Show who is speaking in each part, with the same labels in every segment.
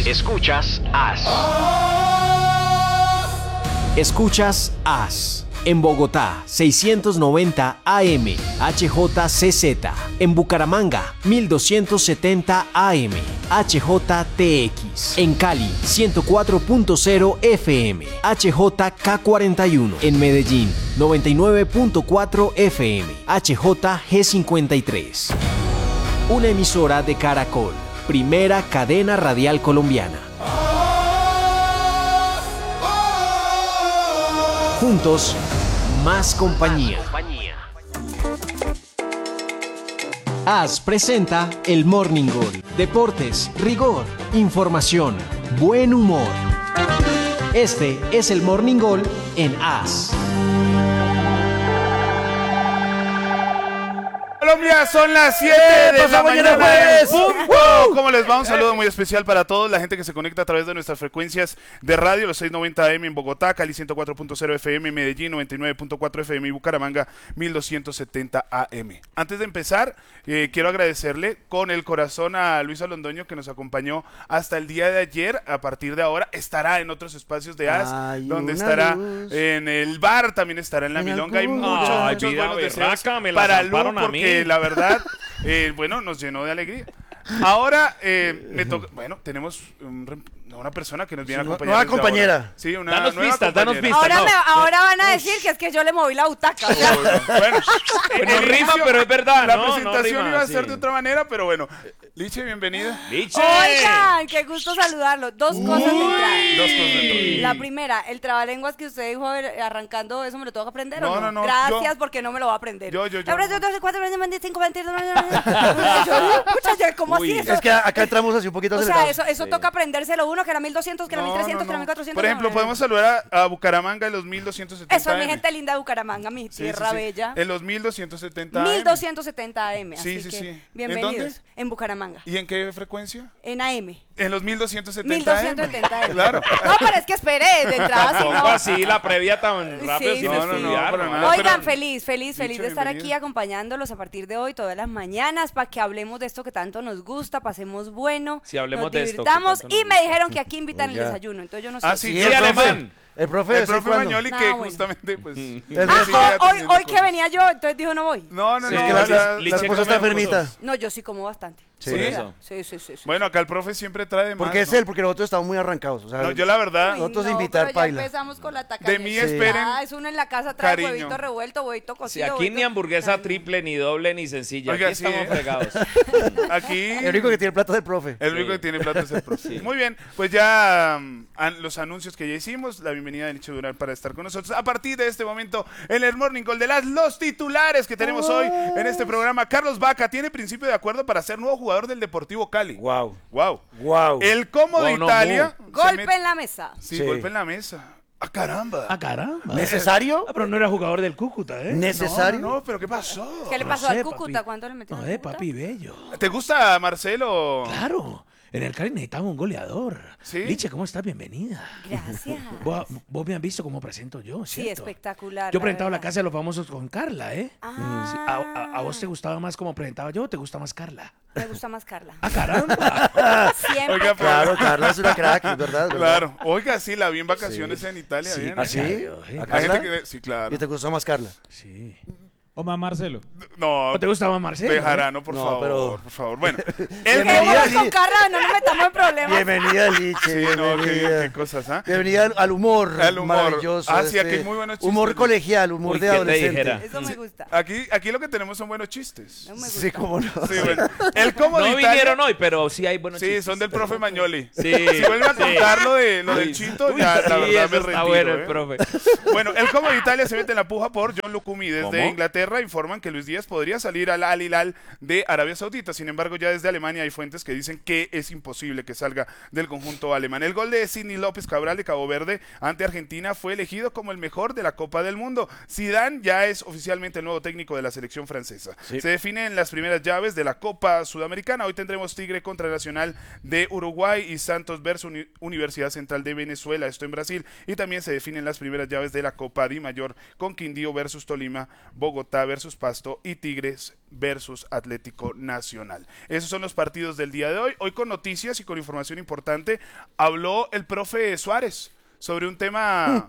Speaker 1: Escuchas AS. Escuchas AS. En Bogotá, 690 AM, HJCZ. En Bucaramanga, 1270 AM, HJTX. En Cali, 104.0 FM, HJK41. En Medellín, 99.4 FM, HJG53. Una emisora de Caracol, primera cadena radial colombiana. Juntos, más compañía. AS presenta el Morning Gol. Deportes, rigor, información, buen humor. Este es el Morning Gol en AS.
Speaker 2: Colombia, son las 7 de la mañana. ¿Cómo les va? Un saludo muy especial para todos, la gente que se conecta a través de nuestras frecuencias de radio, los 690 AM en Bogotá, Cali 104.0 FM, Medellín 99.4 FM y Bucaramanga 1270 AM. Antes de empezar, quiero agradecerle con el corazón a Luisa Londoño, que nos acompañó hasta el día de ayer. A partir de ahora estará en otros espacios de AS, donde estará en el bar, también estará en la Milonga. Hay muchos buenos deseos para Lu, porque la verdad, bueno, nos llenó de alegría. Ahora, me toca, bueno, tenemos una persona que nos viene a acompañar.
Speaker 3: Nueva compañera.
Speaker 2: Sí, una
Speaker 4: danos
Speaker 2: nueva
Speaker 4: pistas,
Speaker 2: compañera.
Speaker 4: danos pistas.
Speaker 5: Ahora van a decir que es que yo le moví la butaca. O sea.
Speaker 2: Bueno,
Speaker 4: no rima, pero es verdad.
Speaker 2: La
Speaker 4: no,
Speaker 2: presentación
Speaker 4: no rima,
Speaker 2: iba a ser
Speaker 4: sí.
Speaker 2: de otra manera, pero bueno. Liche, bienvenida.
Speaker 4: ¡Liche!
Speaker 5: Oigan, qué gusto saludarlo. Dos cosas de entrada.
Speaker 2: Dos cosas.
Speaker 5: La primera, el trabalenguas que usted dijo arrancando, ¿eso me lo tengo que aprender o no?
Speaker 2: No,
Speaker 5: Gracias, porque no me lo va a aprender.
Speaker 2: Yo.
Speaker 5: 12, 4, 25, 22. ¿Cómo así eso?
Speaker 3: Es que acá entramos así un poquito
Speaker 5: O
Speaker 3: acelerados.
Speaker 5: sea, eso toca aprendérselo uno, que era 1200, que era 1300, que era 1400.
Speaker 2: Por ejemplo, podemos saludar a Bucaramanga en los 1270
Speaker 5: Eso es mi
Speaker 2: AM.
Speaker 5: gente linda de Bucaramanga, mi tierra bella.
Speaker 2: En los 1270 AM.
Speaker 5: 1270 AM, así
Speaker 2: Sí.
Speaker 5: que
Speaker 2: ¿En
Speaker 5: bienvenidos.
Speaker 2: dónde?
Speaker 5: En Bucaramanga.
Speaker 2: ¿Y en qué frecuencia?
Speaker 5: En AM.
Speaker 2: En los 1270
Speaker 5: 1270 AM.
Speaker 2: Claro.
Speaker 5: No, pero es que esperé de entrada, si
Speaker 4: Tampoco
Speaker 5: no.
Speaker 4: así la previa tan rápido
Speaker 5: Sí,
Speaker 4: sin
Speaker 5: no,
Speaker 4: estudiar.
Speaker 2: para nada.
Speaker 5: Oigan,
Speaker 2: pero-
Speaker 5: feliz de estar aquí acompañándolos a partir de hoy, todas las mañanas, para que hablemos de esto que tanto nos gusta, pasemos bueno,
Speaker 4: Sí, hablemos
Speaker 5: nos
Speaker 4: de esto que
Speaker 5: divirtamos.
Speaker 4: tanto nos
Speaker 5: Y me
Speaker 4: gusta.
Speaker 5: dijeron que aquí invitan el
Speaker 3: Oiga.
Speaker 5: desayuno, entonces yo no sé.
Speaker 2: Ah, sí,
Speaker 3: Sí,
Speaker 2: el
Speaker 4: alemán.
Speaker 3: El profe,
Speaker 2: El profe Mañoli, que
Speaker 5: bueno.
Speaker 2: justamente, pues...
Speaker 3: El
Speaker 2: sí,
Speaker 3: resto-
Speaker 2: ya
Speaker 5: Hoy
Speaker 2: teniendo
Speaker 5: que
Speaker 2: cosas.
Speaker 5: venía yo, entonces dijo no voy.
Speaker 2: No,
Speaker 3: Es que la esposa está enfermita.
Speaker 5: No, yo sí como bastante.
Speaker 3: Sí.
Speaker 5: De
Speaker 4: Eso.
Speaker 5: verdad. Sí.
Speaker 2: Bueno, acá el profe siempre trae más,
Speaker 3: Porque es
Speaker 2: ¿no?
Speaker 3: él, porque nosotros estamos muy arrancados. O sea,
Speaker 2: No, yo la verdad...
Speaker 5: Uy,
Speaker 3: Nosotros de
Speaker 5: no,
Speaker 3: invitar
Speaker 5: pero ya
Speaker 3: paila.
Speaker 5: empezamos con la tacaña.
Speaker 2: De mí esperen
Speaker 5: Es uno en la casa trae
Speaker 2: cariño.
Speaker 5: huevito revuelto, huevito
Speaker 4: Si
Speaker 5: cocido.
Speaker 4: aquí
Speaker 5: huevito-
Speaker 4: ni hamburguesa
Speaker 5: Ay, no.
Speaker 4: triple, ni doble, ni sencilla.
Speaker 2: Oiga,
Speaker 4: Aquí
Speaker 2: sí,
Speaker 4: estamos fregados.
Speaker 2: Aquí...
Speaker 3: el único que tiene el plato es el profe.
Speaker 2: El único que tiene plata es el profe. Muy bien, pues ya los anuncios que ya hicimos, la bienvenida de Nicho Durán para estar con nosotros. A partir de este momento, en el Morning Call de los titulares que tenemos hoy en este programa. Carlos Vaca tiene principio de acuerdo para ser nuevo jugador del Deportivo Cali.
Speaker 3: Wow.
Speaker 2: Wow.
Speaker 3: Wow.
Speaker 2: El Como de
Speaker 4: Wow, no,
Speaker 2: Italia. se
Speaker 5: Golpe
Speaker 2: met-
Speaker 5: en la mesa.
Speaker 2: Sí,
Speaker 3: Sí.
Speaker 2: golpe en la mesa. ¡Ah, caramba!
Speaker 6: Ah, caramba.
Speaker 3: ¿Necesario?
Speaker 6: Ah, pero no era jugador del Cúcuta, ¿eh?
Speaker 3: ¿Necesario?
Speaker 2: No, pero ¿qué pasó?
Speaker 5: ¿Qué le
Speaker 6: No
Speaker 5: pasó
Speaker 6: sé,
Speaker 5: al Cúcuta?
Speaker 6: papi.
Speaker 5: ¿Cuánto le metió
Speaker 6: No,
Speaker 5: al Cúcuta?
Speaker 6: papi, bello.
Speaker 2: ¿Te gusta Marcelo?
Speaker 6: Claro. En el Cali necesitamos un goleador.
Speaker 2: ¿Sí?
Speaker 6: Liche, ¿cómo estás? Bienvenida.
Speaker 5: Gracias.
Speaker 6: Vos me han visto cómo presento yo,
Speaker 5: Sí,
Speaker 6: ¿cierto?
Speaker 5: espectacular.
Speaker 6: Yo presentaba la
Speaker 5: verdad.
Speaker 6: Casa de los Famosos con Carla, ¿eh?
Speaker 5: Ah.
Speaker 6: Sí, ¿A vos te gustaba más como presentaba yo o te gusta más Carla?
Speaker 5: Me gusta más Carla.
Speaker 6: ¡Ah, caramba!
Speaker 5: Siempre.
Speaker 2: Oiga, pero-
Speaker 3: Claro, Carla es una crack, es verdad.
Speaker 2: Claro. Oiga, sí, la vi en vacaciones en Italia.
Speaker 6: Sí,
Speaker 2: bien.
Speaker 3: ¿Ah, sí?
Speaker 6: Claro,
Speaker 3: ¿A
Speaker 2: Hay
Speaker 3: Carla?
Speaker 2: gente que... Sí, claro.
Speaker 3: ¿Y te gustó más Carla?
Speaker 6: Sí.
Speaker 7: O más Marcelo.
Speaker 2: No,
Speaker 6: ¿O te gustaba Marcelo?
Speaker 2: Bejarano, por
Speaker 3: No,
Speaker 2: favor,
Speaker 3: pero-
Speaker 2: por favor. Bueno,
Speaker 5: ¿Qué
Speaker 3: Bienvenida,
Speaker 5: vamos con
Speaker 3: Liz.
Speaker 5: Carla? No nos metamos en problemas.
Speaker 3: Bienvenida, Liche.
Speaker 2: sí, no,
Speaker 3: bienvenida.
Speaker 2: qué cosas, ¿ah?
Speaker 3: Bienvenida al humor.
Speaker 2: Al humor.
Speaker 3: Maravilloso.
Speaker 2: Ah, sí, aquí hay muy buenos chistes.
Speaker 3: Humor colegial, humor
Speaker 4: Uy,
Speaker 3: de
Speaker 4: ¿qué te
Speaker 3: adolescente.
Speaker 4: dijera?
Speaker 5: Eso me gusta.
Speaker 2: Aquí lo que tenemos son buenos chistes.
Speaker 5: No me gusta.
Speaker 3: Sí, cómo no.
Speaker 2: Sí, bueno. El Como de
Speaker 4: No
Speaker 2: Italia...
Speaker 4: vinieron hoy, pero sí hay buenos
Speaker 2: Sí,
Speaker 4: chistes.
Speaker 2: son del profe Mañoli.
Speaker 4: Sí.
Speaker 2: Si vuelven a
Speaker 4: Sí.
Speaker 2: contar lo del
Speaker 4: Uy,
Speaker 2: Chito,
Speaker 4: uy,
Speaker 2: ya la
Speaker 4: sí,
Speaker 2: verdad
Speaker 4: eso
Speaker 2: me
Speaker 4: está
Speaker 2: retiro,
Speaker 4: bueno,
Speaker 2: ¿eh?
Speaker 4: el profe.
Speaker 2: Bueno, el Como de Italia se mete en la puja por John Lucumi. Desde
Speaker 4: ¿Cómo?
Speaker 2: Inglaterra informan que Luis Díaz podría salir al Al Hilal de Arabia Saudita. Sin embargo, ya desde Alemania hay fuentes que dicen que es imposible que salga del conjunto alemán. El gol de Sidney López Cabral de Cabo Verde ante Argentina fue elegido como el mejor de la Copa del Mundo. Zidane ya es oficialmente el nuevo técnico de la selección francesa.
Speaker 3: Sí.
Speaker 2: Se definen las primeras llaves de la Copa Sudamericana. Hoy tendremos Tigre contra Nacional de Uruguay y Santos versus Universidad Central de Venezuela, esto en Brasil. Y también se definen las primeras llaves de la Copa Di Mayor con Quindío versus Tolima, Bogotá Bogotá versus Pasto y Tigres versus Atlético Nacional. Esos son los partidos del día de hoy. Hoy con noticias y con información importante habló el profe Suárez sobre un tema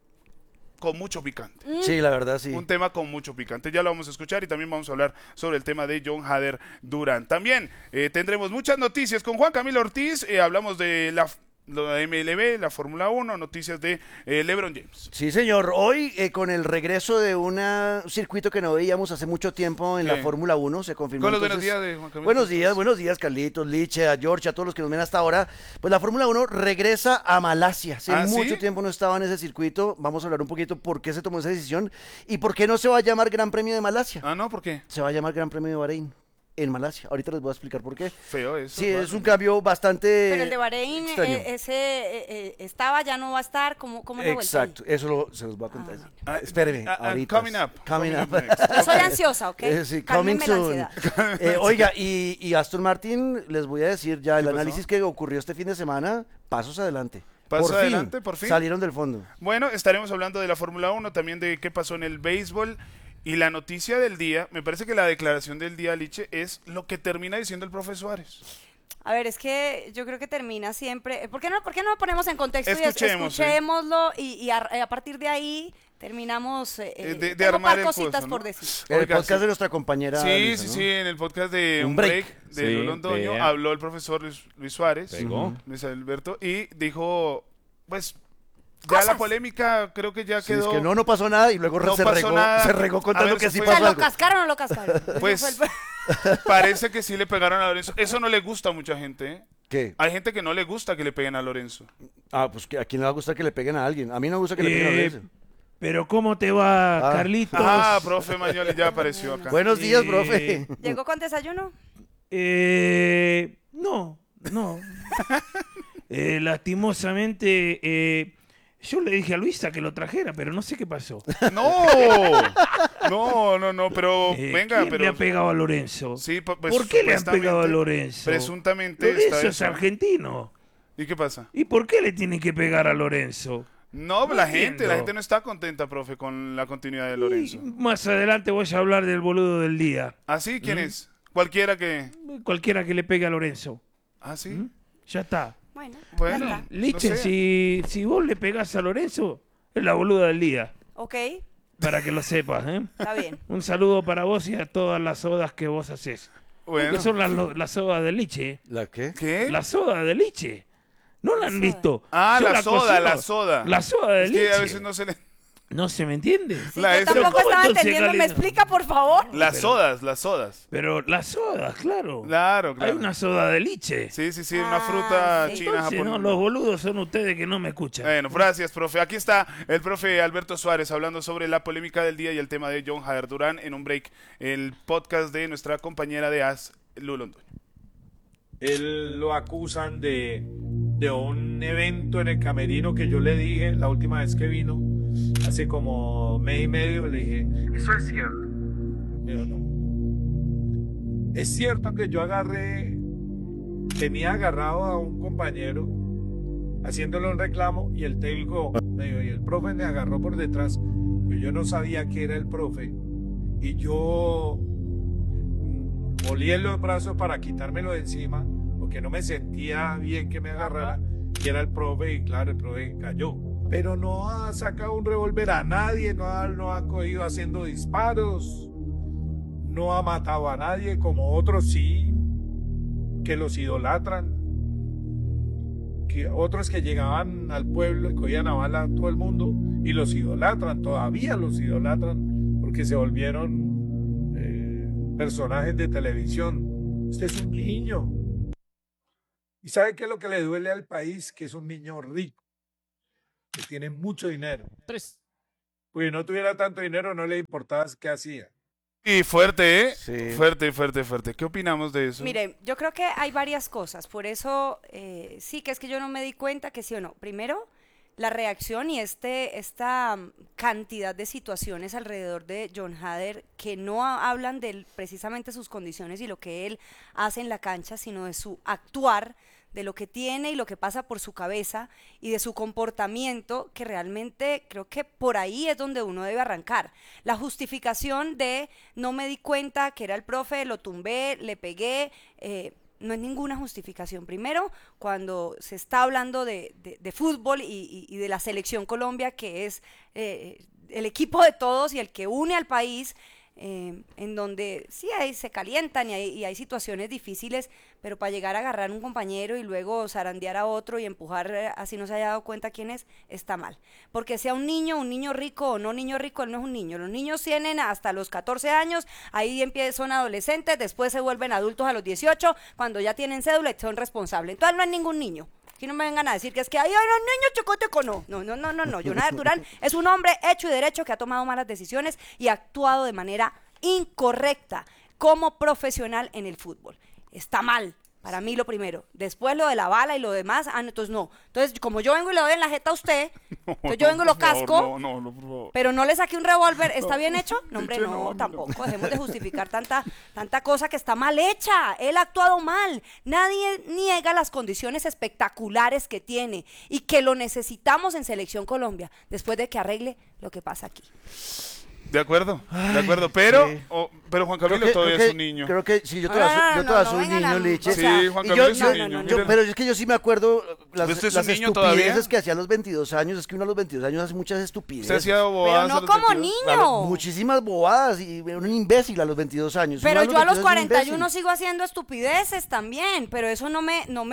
Speaker 2: con mucho picante.
Speaker 3: Sí, la verdad, sí.
Speaker 2: Un tema con mucho picante. Ya lo vamos a escuchar y también vamos a hablar sobre el tema de Jon Hader Durán. También tendremos muchas noticias con Juan Camilo Ortiz. Hablamos de la MLB, la Fórmula 1, noticias de LeBron James.
Speaker 3: Sí, señor. Hoy, con el regreso de un circuito que no veíamos hace mucho tiempo en la
Speaker 2: ¿Qué?
Speaker 3: Fórmula 1, se confirmó.
Speaker 2: Con los buenos
Speaker 3: entonces-
Speaker 2: días de Juan Camilo.
Speaker 3: Buenos días, Carlitos, Liche, a George, a todos los que nos ven hasta ahora. Pues la Fórmula 1 regresa a Malasia. Hace
Speaker 2: ¿Ah,
Speaker 3: mucho
Speaker 2: sí?
Speaker 3: tiempo no estaba en ese circuito. Vamos a hablar un poquito por qué se tomó esa decisión y por qué no se va a llamar Gran Premio de Malasia.
Speaker 2: Ah, no, ¿por qué?
Speaker 3: Se va a llamar Gran Premio de Bahrein en Malasia. Ahorita les voy a explicar por qué.
Speaker 2: Feo eso.
Speaker 3: Sí, es un cambio bastante
Speaker 5: Pero el de Bahrein,
Speaker 3: extraño.
Speaker 5: estaba, ya no va a estar. ¿Cómo es la vuelta ahí?
Speaker 3: Exacto, eso se los voy a contar.
Speaker 2: Ah,
Speaker 3: Espéreme, ahorita.
Speaker 2: coming up.
Speaker 3: Coming up.
Speaker 2: next.
Speaker 5: Yo soy ansiosa, ¿ok?
Speaker 3: Sí, coming
Speaker 5: Cálmenme la
Speaker 3: soon.
Speaker 5: ansiedad.
Speaker 3: Oiga, y Aston Martin, les voy a decir ya, el
Speaker 2: pasó?
Speaker 3: análisis que ocurrió este fin de semana, pasos adelante.
Speaker 2: Pasos adelante, por fin.
Speaker 3: Salieron del fondo.
Speaker 2: Bueno, estaremos hablando de la Fórmula 1, también de qué pasó en el béisbol. Y la noticia del día, me parece que la declaración del día, Liche, es lo que termina diciendo el profe Suárez.
Speaker 5: A ver, es que yo creo que termina siempre. ¿Por qué no lo ponemos en contexto
Speaker 2: Escuchemos,
Speaker 5: y escuchémoslo y a partir de ahí terminamos
Speaker 2: de
Speaker 5: tengo
Speaker 2: armar
Speaker 5: par
Speaker 2: el
Speaker 5: cositas
Speaker 2: pozo,
Speaker 5: por
Speaker 2: ¿no?
Speaker 5: decir.
Speaker 3: El
Speaker 2: Oiga,
Speaker 3: podcast
Speaker 2: sí.
Speaker 3: de nuestra compañera.
Speaker 2: Sí,
Speaker 3: Alisa,
Speaker 2: sí,
Speaker 3: ¿no?
Speaker 2: sí, en el podcast de
Speaker 3: Un
Speaker 2: Un
Speaker 3: break.
Speaker 2: Break de
Speaker 4: Sí,
Speaker 2: Londoño
Speaker 4: vea.
Speaker 2: habló el profesor Luis Suárez,
Speaker 4: Pegó.
Speaker 2: Luis Alberto, y dijo, pues, ya la
Speaker 5: Cosas.
Speaker 2: polémica creo que ya
Speaker 3: Sí, es
Speaker 2: quedó.
Speaker 3: que no pasó nada y luego
Speaker 2: No pasó nada.
Speaker 3: se regó
Speaker 2: A
Speaker 3: contando
Speaker 2: ver,
Speaker 3: que
Speaker 2: se
Speaker 3: sí
Speaker 2: fue.
Speaker 5: O sea,
Speaker 3: pasó
Speaker 5: ¿lo
Speaker 3: algo.
Speaker 5: cascaron o no lo cascaron?
Speaker 2: Pues,
Speaker 5: Ese fue el-
Speaker 2: parece que sí le pegaron a Lorenzo. Eso no le gusta a mucha gente, ¿eh?
Speaker 3: ¿Qué?
Speaker 2: Hay gente que no le gusta que le peguen a Lorenzo.
Speaker 3: Ah, pues que a quién le va a gustar que le peguen a alguien. A mí no me gusta que le peguen a alguien.
Speaker 6: Pero ¿cómo te va,
Speaker 3: Ah.
Speaker 6: Carlitos?
Speaker 2: Ah, profe Mañoli ya apareció acá.
Speaker 3: Buenos días,
Speaker 6: Eh,
Speaker 3: profe.
Speaker 5: ¿Llegó con desayuno?
Speaker 6: No. Lastimosamente, yo le dije a Luisa que lo trajera, pero no sé qué pasó.
Speaker 2: No, pero venga,
Speaker 6: ¿Quién
Speaker 2: pero
Speaker 6: le ha pegado a Lorenzo?
Speaker 2: sí, pues,
Speaker 6: ¿Por qué le han
Speaker 2: supuestamente-
Speaker 6: pegado a Lorenzo?
Speaker 2: Presuntamente
Speaker 6: Lorenzo
Speaker 2: está
Speaker 6: es
Speaker 2: eso.
Speaker 6: argentino.
Speaker 2: ¿Y qué pasa?
Speaker 6: ¿Y por qué le tienen que pegar a Lorenzo?
Speaker 2: No,
Speaker 6: No
Speaker 2: la
Speaker 6: entiendo.
Speaker 2: gente no está contenta, profe, con la continuidad de
Speaker 6: Y
Speaker 2: Lorenzo.
Speaker 6: más adelante voy a hablar del boludo del día.
Speaker 2: ¿Ah, sí? ¿Quién es? Cualquiera que...
Speaker 6: Cualquiera que le pegue a Lorenzo.
Speaker 2: ¿Ah, sí?
Speaker 6: Ya está.
Speaker 5: Bueno,
Speaker 2: Bueno,
Speaker 5: ya está.
Speaker 6: Liche,
Speaker 2: no sé.
Speaker 6: si vos le pegás a Lorenzo, es la boluda del día.
Speaker 5: Ok,
Speaker 6: Para que lo sepas, ¿eh?
Speaker 5: está bien.
Speaker 6: Un saludo para vos y a todas las sodas que vos haces.
Speaker 2: Bueno.
Speaker 6: Que son las sodas de Liche.
Speaker 3: ¿La qué?
Speaker 2: ¿Qué?
Speaker 6: La soda de Liche. ¿No la han
Speaker 5: soda.
Speaker 6: visto?
Speaker 2: Ah,
Speaker 6: Yo
Speaker 2: la soda,
Speaker 6: cocino.
Speaker 2: la soda.
Speaker 6: La soda de
Speaker 2: Es
Speaker 6: Liche.
Speaker 2: que a veces no se le...
Speaker 6: ¿No se me entiende?
Speaker 5: Sí,
Speaker 2: La
Speaker 5: yo
Speaker 2: esa-
Speaker 5: tampoco
Speaker 6: ¿Cómo
Speaker 5: estaba
Speaker 6: entonces,
Speaker 5: entendiendo. ¿Me
Speaker 6: Galina?
Speaker 5: explica, por favor?
Speaker 2: Las sodas.
Speaker 6: Pero las sodas, claro.
Speaker 2: Claro, claro.
Speaker 6: Hay una soda de Liche.
Speaker 2: Sí, una
Speaker 5: Ah,
Speaker 2: fruta
Speaker 5: sí.
Speaker 2: china
Speaker 6: Entonces,
Speaker 2: japonesa.
Speaker 6: no, los boludos son ustedes que no me escuchan.
Speaker 2: Bueno, gracias, profe. Aquí está el profe Alberto Suárez hablando sobre la polémica del día y el tema de Jon Hader Durán en un break, el podcast de nuestra compañera de AS, Lu Londoño.
Speaker 7: Él lo acusan de un evento en el camerino que yo le dije la última vez que vino, hace como mes y medio, le dije, eso es cierto. Pero no. Es cierto que yo tenía agarrado a un compañero haciéndole un reclamo y el técnico me dijo, y el profe me agarró por detrás, pero yo no sabía que era el profe y yo molí en los brazos para quitármelo de encima porque no me sentía bien que me agarrara y era el profe y claro, el profe cayó. Pero no ha sacado un revólver a nadie, no ha cogido haciendo disparos, no ha matado a nadie como otros sí, que los idolatran, que otros que llegaban al pueblo y cogían a bala a todo el mundo y los idolatran, todavía los idolatran porque se volvieron personajes de televisión. Usted es un niño. ¿Y sabe qué es lo que le duele al país? Que es un niño rico, que tiene mucho dinero. Pues si no tuviera tanto dinero no le importaba qué hacía.
Speaker 2: Y fuerte, ¿eh?
Speaker 3: Sí.
Speaker 2: Fuerte. ¿Qué opinamos de eso?
Speaker 5: Mire, yo creo que hay varias cosas, por eso sí que es que yo no me di cuenta que sí o no. Primero, la reacción y esta cantidad de situaciones alrededor de Jon Hader que no hablan de precisamente sus condiciones y lo que él hace en la cancha, sino de su actuar de lo que tiene y lo que pasa por su cabeza y de su comportamiento, que realmente creo que por ahí es donde uno debe arrancar. La justificación de no me di cuenta que era el profe, lo tumbé, le pegué, no es ninguna justificación. Primero, cuando se está hablando de fútbol y de la selección Colombia, que es el equipo de todos y el que une al país, en donde sí se calientan y hay situaciones difíciles, pero para llegar a agarrar a un compañero y luego zarandear a otro y empujar así no se haya dado cuenta quién es, está mal. Porque sea un niño rico o no niño rico, él no es un niño. Los niños tienen hasta los 14 años, ahí son adolescentes, después se vuelven adultos a los 18, cuando ya tienen cédula y son responsables. Entonces no es ningún niño. Aquí no me vengan a decir que es que hay un niño chicoteco. No. Jonathan Durán es un hombre hecho y derecho que ha tomado malas decisiones y ha actuado de manera incorrecta como profesional en el fútbol. Está mal, para mí lo primero. Después lo de la bala y lo demás, entonces no. Entonces, como yo vengo y le doy en la jeta a usted, entonces yo vengo y lo casco,
Speaker 2: No, por favor.
Speaker 5: pero no le saqué un revólver. ¿Está bien hecho? No, hombre, no, tampoco. Dejemos de justificar tanta cosa que está mal hecha. Él ha actuado mal. Nadie niega las condiciones espectaculares que tiene y que lo necesitamos en Selección Colombia, después de que arregle lo que pasa aquí.
Speaker 2: De acuerdo, pero,
Speaker 3: sí.
Speaker 2: Pero Juan Camilo todavía es un niño.
Speaker 3: Creo que sí, yo todavía soy un niño, Liche.
Speaker 2: Sí, Juan
Speaker 3: Y
Speaker 2: Camilo es un niño.
Speaker 3: yo- pero es que yo sí me acuerdo las
Speaker 2: ¿Usted es un niño
Speaker 3: estupideces
Speaker 2: todavía?
Speaker 3: que hacía a los 22 años. Es que uno a los 22 años hace muchas
Speaker 2: Usted
Speaker 3: estupideces.
Speaker 2: hacía bobadas
Speaker 5: Pero
Speaker 2: a
Speaker 5: no
Speaker 2: los
Speaker 5: como
Speaker 2: 22.
Speaker 5: niño.
Speaker 3: Muchísimas bobadas y un imbécil a los 22 años.
Speaker 5: Pero
Speaker 3: Uno
Speaker 5: yo a los
Speaker 3: 22 es un
Speaker 5: 41
Speaker 3: imbécil.
Speaker 5: sigo haciendo estupideces también, pero eso no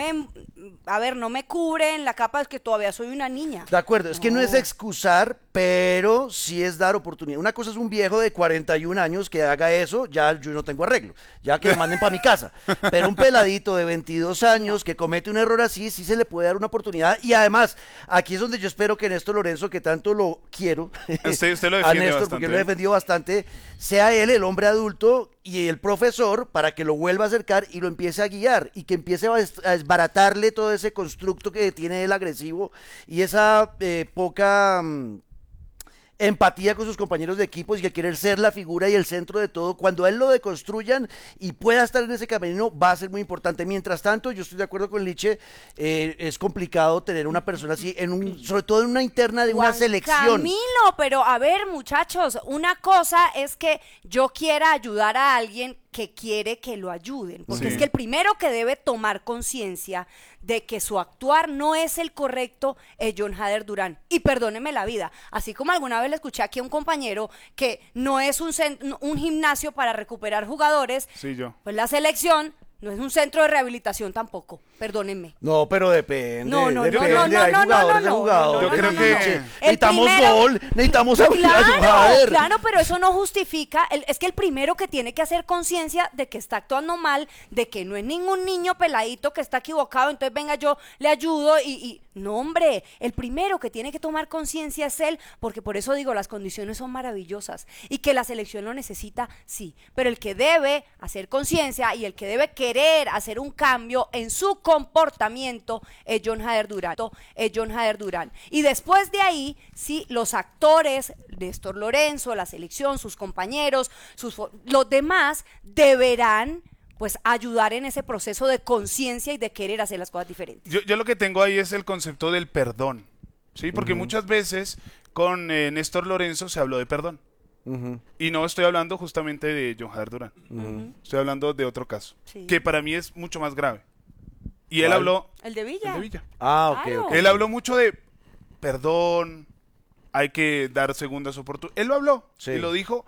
Speaker 5: me cubre en la capa de que todavía soy una niña.
Speaker 3: De acuerdo, es que no es excusar, pero sí es dar oportunidad. Una cosa es un viejo de 41 años que haga eso, ya yo no tengo arreglo, ya que me manden para mi casa. Pero un peladito de 22 años que comete un error así, sí se le puede dar una oportunidad. Y además, aquí es donde yo espero que Néstor Lorenzo, que tanto lo quiero,
Speaker 2: Usted lo
Speaker 3: a
Speaker 2: defiende
Speaker 3: Néstor,
Speaker 2: bastante,
Speaker 3: porque yo lo he
Speaker 2: ¿eh?
Speaker 3: defendido bastante, sea él el hombre adulto y el profesor para que lo vuelva a acercar y lo empiece a guiar y que empiece a desbaratarle todo ese constructo que tiene él agresivo y esa poca empatía con sus compañeros de equipos y el querer ser la figura y el centro de todo. Cuando a él lo deconstruyan y pueda estar en ese camino, va a ser muy importante. Mientras tanto, yo estoy de acuerdo con Liche, es complicado tener una persona así, sobre todo en una interna de una
Speaker 5: Juan
Speaker 3: selección.
Speaker 5: Camilo, pero a ver, muchachos, una cosa es que yo quiera ayudar a alguien que quiere que lo ayuden, porque
Speaker 2: Sí.
Speaker 5: es que el primero que debe tomar conciencia de que su actuar no es el correcto es John Hader Durán, y perdóneme la vida, así como alguna vez le escuché aquí a un compañero que no es un gimnasio para recuperar jugadores,
Speaker 2: Sí, yo.
Speaker 5: pues la selección no es un centro de rehabilitación tampoco, perdónenme.
Speaker 3: No, pero depende.
Speaker 5: No, no,
Speaker 3: depende.
Speaker 5: no,
Speaker 3: Hay
Speaker 5: no,
Speaker 3: jugadores de
Speaker 5: no,
Speaker 3: jugadores.
Speaker 2: Yo creo que-
Speaker 3: Liche.
Speaker 5: El
Speaker 3: Necesitamos
Speaker 5: primero-
Speaker 3: gol, necesitamos abrir a John Hader.
Speaker 5: Claro, pero eso no justifica, es que el primero que tiene que hacer conciencia de que está actuando mal, de que no es ningún niño peladito que está equivocado, entonces venga yo le ayudo no, hombre, el primero que tiene que tomar conciencia es él, porque por eso digo, las condiciones son maravillosas y que la selección lo necesita, sí, pero el que debe hacer conciencia y el que debe querer hacer un cambio en su comportamiento es John Hader Durán. Y después de ahí, sí, los actores, Néstor Lorenzo, la selección, sus compañeros, los demás deberán pues ayudar en ese proceso de conciencia y de querer hacer las cosas diferentes.
Speaker 2: Yo lo que tengo ahí es el concepto del perdón, ¿sí? Porque muchas veces con Néstor Lorenzo se habló de perdón. Y no estoy hablando justamente de John Hader Durán. Estoy hablando de otro caso,
Speaker 5: Sí.
Speaker 2: que para mí es mucho más grave. Y él
Speaker 3: ¿Cuál?
Speaker 2: habló...
Speaker 5: El de Villa.
Speaker 2: El de Villa.
Speaker 3: Ah, ok,
Speaker 5: Claro.
Speaker 3: ok.
Speaker 2: Él habló mucho de perdón, hay que dar segundas oportunidades. Él lo habló
Speaker 3: Sí.
Speaker 2: y lo dijo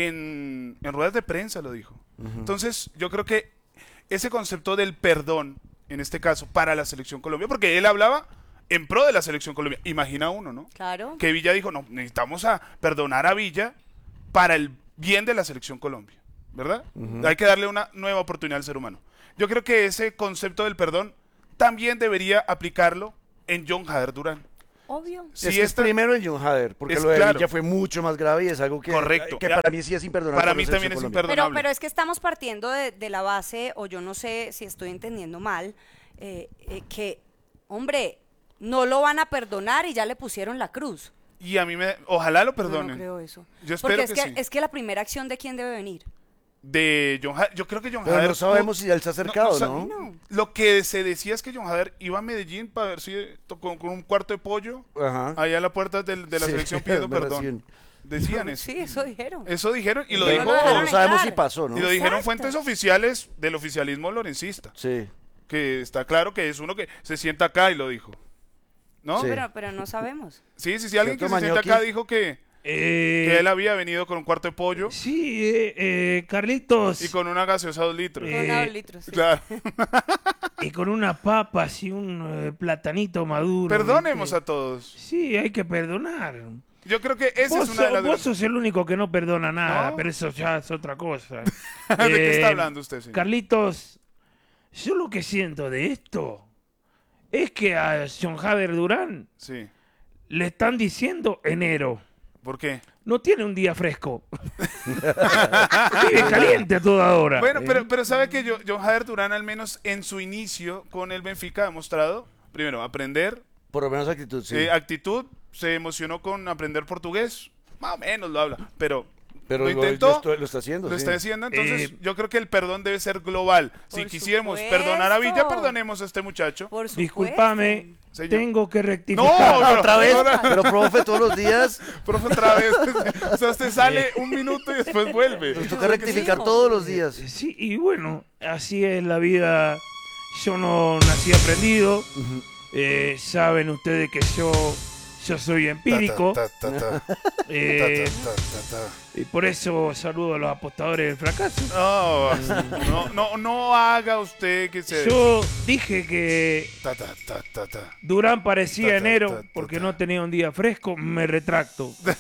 Speaker 2: en ruedas de prensa, lo dijo. Entonces, yo creo que ese concepto del perdón, en este caso, para la Selección Colombia, porque él hablaba en pro de la Selección Colombia. Imagina uno, ¿no?
Speaker 5: Claro.
Speaker 2: Que Villa dijo, no, necesitamos perdonar a Villa para el bien de la Selección Colombia, ¿verdad? Hay que darle una nueva oportunidad al ser humano. Yo creo que ese concepto del perdón también debería aplicarlo en John Hader Durán.
Speaker 5: Obvio.
Speaker 2: Si
Speaker 3: Es que es
Speaker 2: esta-
Speaker 3: primero en John Hader, porque
Speaker 2: Es
Speaker 3: lo de
Speaker 2: claro.
Speaker 3: Villa fue mucho más grave y es algo que,
Speaker 2: Correcto.
Speaker 3: que
Speaker 2: Ya.
Speaker 3: para mí sí es imperdonable.
Speaker 2: Para
Speaker 3: por la
Speaker 2: mí también
Speaker 3: selección
Speaker 2: es
Speaker 3: Colombia.
Speaker 2: imperdonable.
Speaker 5: Pero es que estamos partiendo de la base, o yo no sé si estoy entendiendo mal, que, hombre, no lo van a perdonar y ya le pusieron la cruz.
Speaker 2: Y a mí ojalá lo
Speaker 5: No,
Speaker 2: perdonen.
Speaker 5: no creo eso.
Speaker 2: Yo espero
Speaker 5: Porque
Speaker 2: que sí.
Speaker 5: es que la primera acción de quién debe venir.
Speaker 2: de John Hader. Yo creo que John
Speaker 3: Pero
Speaker 2: Hader...
Speaker 3: no sabemos si él se ha acercado, ¿no?
Speaker 5: No.
Speaker 2: Lo que se decía es que John Hader iba a Medellín para ver si con un cuarto de pollo
Speaker 3: Ajá.
Speaker 2: allá a la puerta de la
Speaker 3: Sí,
Speaker 2: selección pidiendo
Speaker 3: me
Speaker 2: perdón.
Speaker 3: recién.
Speaker 2: Decían eso.
Speaker 5: Sí, eso dijeron.
Speaker 2: Eso dijeron y lo
Speaker 5: Pero
Speaker 2: dijo...
Speaker 5: no dejaron
Speaker 3: No sabemos
Speaker 5: entrar.
Speaker 3: si pasó, ¿no?
Speaker 2: Y lo dijeron
Speaker 5: Exacto.
Speaker 2: fuentes oficiales del oficialismo lorencista.
Speaker 3: Sí.
Speaker 2: Que está claro que es uno que se sienta acá y lo dijo. ¿No?
Speaker 3: Sí.
Speaker 5: Pero no sabemos.
Speaker 2: Sí, alguien que
Speaker 3: ¿Cierto,
Speaker 2: se sienta
Speaker 3: Mañoqui?
Speaker 2: acá dijo que él había venido con un cuarto de pollo
Speaker 6: Sí, Carlitos.
Speaker 2: y con una gaseosa 2 litros.
Speaker 5: Con 2 litros. Sí.
Speaker 2: Claro.
Speaker 6: Y con unas papas y un platanito maduro.
Speaker 2: Perdonemos
Speaker 6: ¿viste?
Speaker 2: a todos.
Speaker 6: Sí, hay que perdonar.
Speaker 2: Yo creo que esa
Speaker 6: Vos,
Speaker 2: es una de las...
Speaker 6: vos sos el único que no perdona nada,
Speaker 2: ¿No?
Speaker 6: pero eso ya es otra cosa.
Speaker 2: ¿De qué está hablando usted, señor?
Speaker 6: Carlitos, yo lo que siento de esto es que a John Hader Durán
Speaker 2: Sí.
Speaker 6: le están diciendo enero.
Speaker 2: ¿Por qué?
Speaker 6: No tiene un día fresco. Vive caliente a toda hora.
Speaker 2: Bueno, pero sabe que John Hader Durán, al menos en su inicio con el Benfica, ha demostrado, primero, aprender,
Speaker 3: Por lo menos actitud, sí.
Speaker 2: actitud, se emocionó con aprender portugués, más o menos lo habla, pero
Speaker 3: Pero
Speaker 2: lo intentó,
Speaker 3: lo está haciendo,
Speaker 2: lo
Speaker 3: sí.
Speaker 2: está haciendo, entonces yo creo que el perdón debe ser global. Si
Speaker 5: Por
Speaker 2: quisiéramos
Speaker 5: supuesto.
Speaker 2: perdonar a Villa, perdonemos a este muchacho.
Speaker 5: Por supuesto.
Speaker 6: Discúlpame,
Speaker 2: Señor.
Speaker 6: tengo que
Speaker 2: No,
Speaker 6: rectificar.
Speaker 3: Otra vez,
Speaker 2: no,
Speaker 3: pero profe, todos los días
Speaker 2: profe, otra vez. O sea, usted sale un minuto y después vuelve.
Speaker 3: nos toca rectificar todos los días.
Speaker 6: Sí, y bueno, así es la vida. Yo no nací aprendido. Saben ustedes que yo soy empírico. Eh, y por eso saludo a los apostadores del fracaso.
Speaker 2: No haga usted que se...
Speaker 6: Yo dije que
Speaker 2: Ta, ta, ta, ta, ta.
Speaker 6: Durán parecía
Speaker 2: Ta, ta,
Speaker 6: enero
Speaker 2: ta, ta,
Speaker 6: porque
Speaker 2: ta.
Speaker 6: no tenía un día fresco. Me retracto.
Speaker 3: Ok.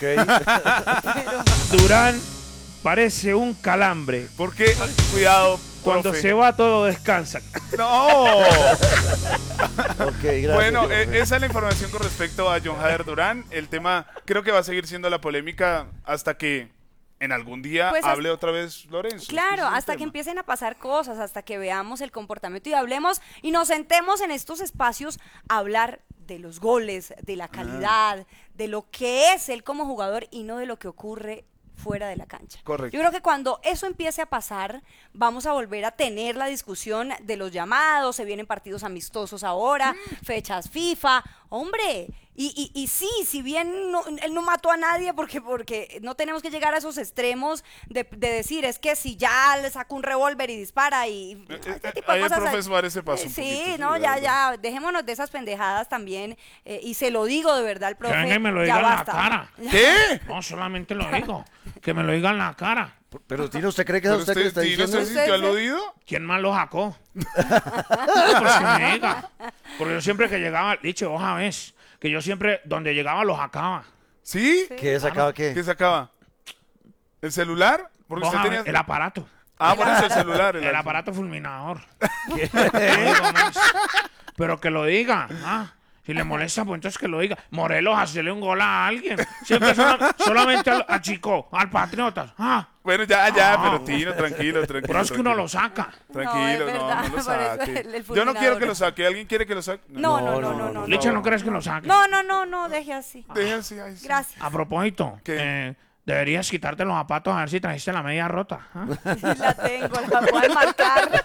Speaker 6: Durán parece un calambre.
Speaker 2: Porque, cuidado,
Speaker 6: Cuando
Speaker 2: profe.
Speaker 6: se va todo descansa.
Speaker 2: ¡No!
Speaker 3: Ok, gracias.
Speaker 2: Bueno,
Speaker 3: profe.
Speaker 2: esa es la información con respecto a John Hader Durán. El tema creo que va a seguir siendo la polémica hasta que en algún día
Speaker 5: Pues
Speaker 2: hable otra vez Lorenzo.
Speaker 5: Claro,
Speaker 2: Ese es el
Speaker 5: hasta que
Speaker 2: tema.
Speaker 5: empiecen a pasar cosas, hasta que veamos el comportamiento y hablemos y nos sentemos en estos espacios a hablar de los goles, de la calidad, de lo que es él como jugador y no de lo que ocurre fuera de la cancha.
Speaker 2: Correcto.
Speaker 5: Yo creo que cuando eso empiece a pasar, vamos a volver a tener la discusión de los llamados, se vienen partidos amistosos ahora, fechas FIFA, hombre, y sí, si bien él no mató a nadie porque no tenemos que llegar a esos extremos de decir, es que si ya le saca un revólver y dispara y ese tipo de
Speaker 2: ahí el
Speaker 5: cosas,
Speaker 2: profe Suárez se pasó un
Speaker 5: sí,
Speaker 2: poquito,
Speaker 5: no,
Speaker 2: sí, la
Speaker 5: ya, dejémonos de esas pendejadas también, y se lo digo de verdad al profe,
Speaker 6: venga y me lo
Speaker 5: ya
Speaker 6: diga en la
Speaker 5: basta.
Speaker 6: cara.
Speaker 2: ¿Qué?
Speaker 6: No, solamente lo digo. Que me lo diga en la cara.
Speaker 3: Pero Tino, ¿usted cree que es
Speaker 2: ¿Pero
Speaker 3: usted que está
Speaker 2: Tino
Speaker 3: diciendo?
Speaker 2: se sintió aludido?
Speaker 6: ¿Quién más lo sacó? Pues que me diga. Porque yo siempre que llegaba, dicho, oja ves, que yo siempre, donde llegaba, lo sacaba.
Speaker 2: ¿Sí?
Speaker 3: ¿Qué sacaba qué?
Speaker 2: ¿Qué sacaba? ¿El celular? Porque usted
Speaker 6: Oja,
Speaker 2: tenía...
Speaker 6: el aparato.
Speaker 2: Ah, por eso el celular.
Speaker 6: El aparato fulminador. No digo más. Pero que lo diga. Si le molesta, pues entonces que lo diga. Morelos, hacerle un gol a alguien. Siempre solamente al Chico, al Patriotas.
Speaker 2: Bueno, ya, pero Tino, tranquilo.
Speaker 6: Pero es que uno lo saca.
Speaker 2: Tranquilo,
Speaker 5: No, es
Speaker 2: no
Speaker 5: verdad,
Speaker 2: lo
Speaker 5: por eso
Speaker 2: saque.
Speaker 5: el
Speaker 2: Yo no quiero que
Speaker 5: fulminador.
Speaker 2: lo saque. ¿Alguien quiere que lo saque?
Speaker 5: No.
Speaker 6: Licha, ¿no crees que lo saque?
Speaker 5: No, deje así.
Speaker 2: Deje así, ay, sí.
Speaker 5: Gracias.
Speaker 6: A propósito,
Speaker 2: ¿Qué?
Speaker 6: deberías quitarte los zapatos a ver si trajiste la media rota.
Speaker 5: La tengo, la voy a marcar.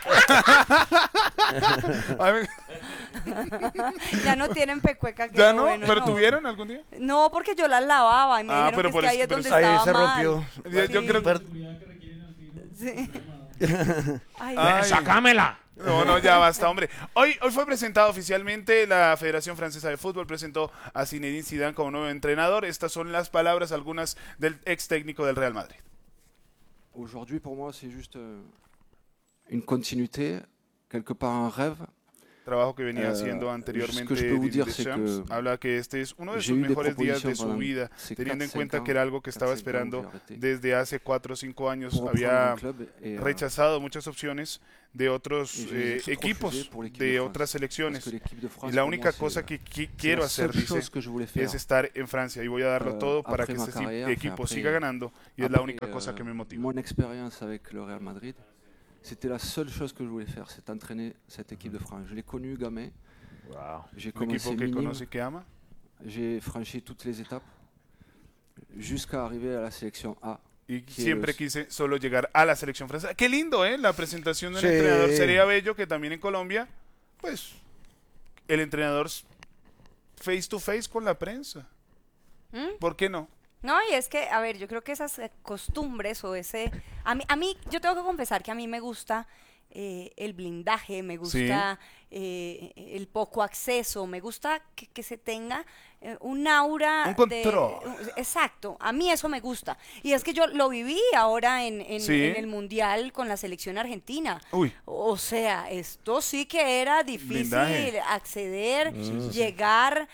Speaker 2: A ver,
Speaker 5: Ya no tienen pecueca. Que
Speaker 2: ¿ya no?
Speaker 5: bueno,
Speaker 2: ¿Pero
Speaker 5: no.
Speaker 2: tuvieron algún día?
Speaker 5: No, porque yo las lavaba y me dijeron
Speaker 2: pero
Speaker 5: que,
Speaker 2: por
Speaker 5: es que ahí
Speaker 2: eso-
Speaker 5: es donde
Speaker 2: pero
Speaker 3: Ahí
Speaker 5: estaba
Speaker 3: se
Speaker 5: mal.
Speaker 3: rompió.
Speaker 2: Yo
Speaker 5: Sí.
Speaker 2: creo...
Speaker 5: Sí. Ay,
Speaker 2: Ay.
Speaker 6: ¡Sácamela!
Speaker 2: No, ya basta, hombre. Hoy fue presentado oficialmente, la Federación Francesa de Fútbol presentó a Zinedine Zidane como nuevo entrenador. Estas son las palabras, algunas del ex técnico del Real Madrid.
Speaker 8: Aujourd'hui, pour moi, c'est juste une continuité, quelque part un rêve.
Speaker 2: Trabajo que venía
Speaker 8: Eh,
Speaker 2: haciendo
Speaker 8: ce
Speaker 2: anteriormente
Speaker 8: que je peux vous
Speaker 2: Didier
Speaker 8: dire, c'est
Speaker 2: Deschamps.
Speaker 8: que
Speaker 2: habla que este es uno de
Speaker 8: j'ai
Speaker 2: sus
Speaker 8: eu des
Speaker 2: mejores días de
Speaker 8: propositions
Speaker 2: su
Speaker 8: pendant
Speaker 2: vida,
Speaker 8: ces
Speaker 2: teniendo en
Speaker 8: 4-5
Speaker 2: cuenta
Speaker 8: ans,
Speaker 2: que era algo que estaba
Speaker 8: 4-5 ans que
Speaker 2: esperando
Speaker 8: j'ai arrêté.
Speaker 2: desde hace 4 o 5 años.
Speaker 8: Pour reprendre
Speaker 2: Había
Speaker 8: mon club et,
Speaker 2: rechazado muchas opciones de otros
Speaker 8: y j'ai tout
Speaker 2: equipos,
Speaker 8: refusé pour l'équipe
Speaker 2: de
Speaker 8: de France.
Speaker 2: otras selecciones.
Speaker 8: Parce que l'équipe de France,
Speaker 2: Y la
Speaker 8: pour
Speaker 2: única
Speaker 8: moi,
Speaker 2: cosa
Speaker 8: c'est-
Speaker 2: que
Speaker 8: c'est
Speaker 2: quiero
Speaker 8: la
Speaker 2: hacer,
Speaker 8: seule
Speaker 2: dice,
Speaker 8: chose que je voulais faire.
Speaker 2: es estar en Francia y voy a darlo todo para que
Speaker 8: après
Speaker 2: este
Speaker 8: ma carrière,
Speaker 2: equipo
Speaker 8: enfin,
Speaker 2: siga
Speaker 8: après-
Speaker 2: ganando y es la
Speaker 8: Après,
Speaker 2: única cosa que me motiva.
Speaker 8: Mon expérience avec le Real Madrid, c'était la seule chose que je voulais faire, c'est entraîner cette équipe de France. Je l'ai connu gamin. J'ai
Speaker 2: Un
Speaker 8: commencé
Speaker 2: equipo que
Speaker 8: minime,
Speaker 2: conoce y que ama.
Speaker 8: j'ai franchi toutes les étapes jusqu'à arriver à la sélection A.
Speaker 2: Y
Speaker 8: Qui est
Speaker 2: siempre
Speaker 8: le-
Speaker 2: quise solo llegar a la selección francesa. Qué lindo, ¿eh? La presentación del
Speaker 3: Sí.
Speaker 2: entrenador. Sería bello que también en Colombia, pues, el entrenador face to face con la prensa. ¿Por qué no?
Speaker 5: No, y es que, a ver, yo creo que esas costumbres o ese... A mí, yo tengo que confesar que a mí me gusta el blindaje, me gusta el poco acceso, me gusta que se tenga un aura
Speaker 2: Un control.
Speaker 5: exacto, a mí eso me gusta. Y es que yo lo viví ahora
Speaker 2: Sí.
Speaker 5: en el Mundial con la selección argentina.
Speaker 2: Uy.
Speaker 5: O sea, esto sí que era difícil
Speaker 2: Blindaje.
Speaker 5: acceder, llegar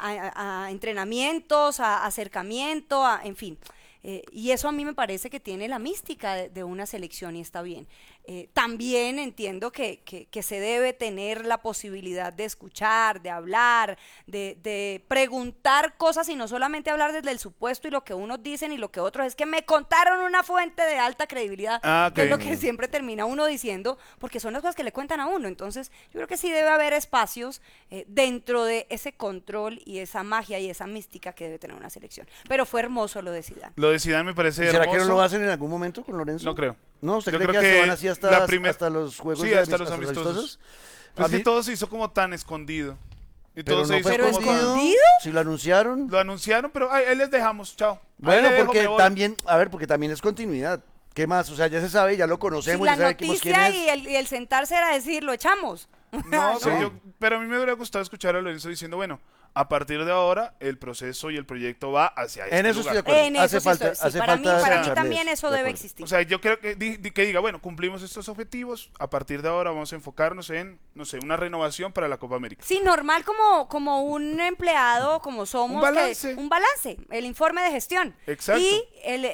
Speaker 5: a entrenamientos, a acercamiento, en fin. Y eso a mí me parece que tiene la mística de una selección y está bien. También entiendo que se debe tener la posibilidad de escuchar, de hablar, de preguntar cosas y no solamente hablar desde el supuesto y lo que unos dicen y lo que otros. Es que me contaron una fuente de alta credibilidad,
Speaker 2: Ah,
Speaker 5: que es lo
Speaker 2: ok.
Speaker 5: que siempre termina uno diciendo, porque son las cosas que le cuentan a uno. Entonces, yo creo que sí debe haber espacios dentro de ese control y esa magia y esa mística que debe tener una selección. Pero fue hermoso lo de Zidane.
Speaker 2: Lo de Zidane me parece
Speaker 3: ¿Será
Speaker 2: hermoso.
Speaker 3: que no lo hacen en algún momento con Lorenzo?
Speaker 2: No creo.
Speaker 3: No, ¿usted
Speaker 2: Yo
Speaker 3: cree
Speaker 2: creo
Speaker 3: que,
Speaker 2: que
Speaker 3: se van así hasta,
Speaker 2: la primer-
Speaker 3: hasta los juegos
Speaker 2: Sí,
Speaker 3: de
Speaker 2: hasta los
Speaker 3: hasta
Speaker 2: amistosos.
Speaker 3: A
Speaker 2: Pues que
Speaker 3: mí-
Speaker 2: todo se hizo como tan escondido. Y
Speaker 3: Pero
Speaker 2: todo se
Speaker 3: no
Speaker 2: hizo
Speaker 3: fue
Speaker 5: ¿Pero
Speaker 2: como tan-
Speaker 5: escondido?
Speaker 3: Si lo anunciaron.
Speaker 2: Lo anunciaron, pero ahí les dejamos, chao. Ahí
Speaker 3: Bueno,
Speaker 2: le dejo,
Speaker 3: porque
Speaker 2: me voy.
Speaker 3: también, a ver, porque también es continuidad. ¿Qué más? O sea, ya se sabe, ya lo
Speaker 5: Si
Speaker 3: conocemos,
Speaker 5: la
Speaker 3: ya sabemos quién
Speaker 5: noticia
Speaker 3: es.
Speaker 5: y el sentarse era decir, lo echamos.
Speaker 2: No,
Speaker 3: Sí.
Speaker 2: pero a mí me hubiera gustado escuchar a Lorenzo diciendo, bueno, a partir de ahora el proceso y el proyecto va hacia este
Speaker 3: En eso
Speaker 2: lugar.
Speaker 3: estoy de acuerdo.
Speaker 5: En
Speaker 3: hace
Speaker 5: eso sí
Speaker 3: falta,
Speaker 5: estoy- sí,
Speaker 3: hace
Speaker 5: para
Speaker 3: falta
Speaker 5: mí
Speaker 3: escucharles,
Speaker 5: también eso
Speaker 3: de
Speaker 5: debe
Speaker 3: acuerdo.
Speaker 5: existir.
Speaker 2: O sea, yo creo que, que diga, bueno, cumplimos estos objetivos, a partir de ahora vamos a enfocarnos en, no sé, una renovación para la Copa América.
Speaker 5: Sí, normal como un empleado, como somos.
Speaker 2: Un balance.
Speaker 5: Un balance, el informe de gestión.
Speaker 2: Exacto.
Speaker 5: Y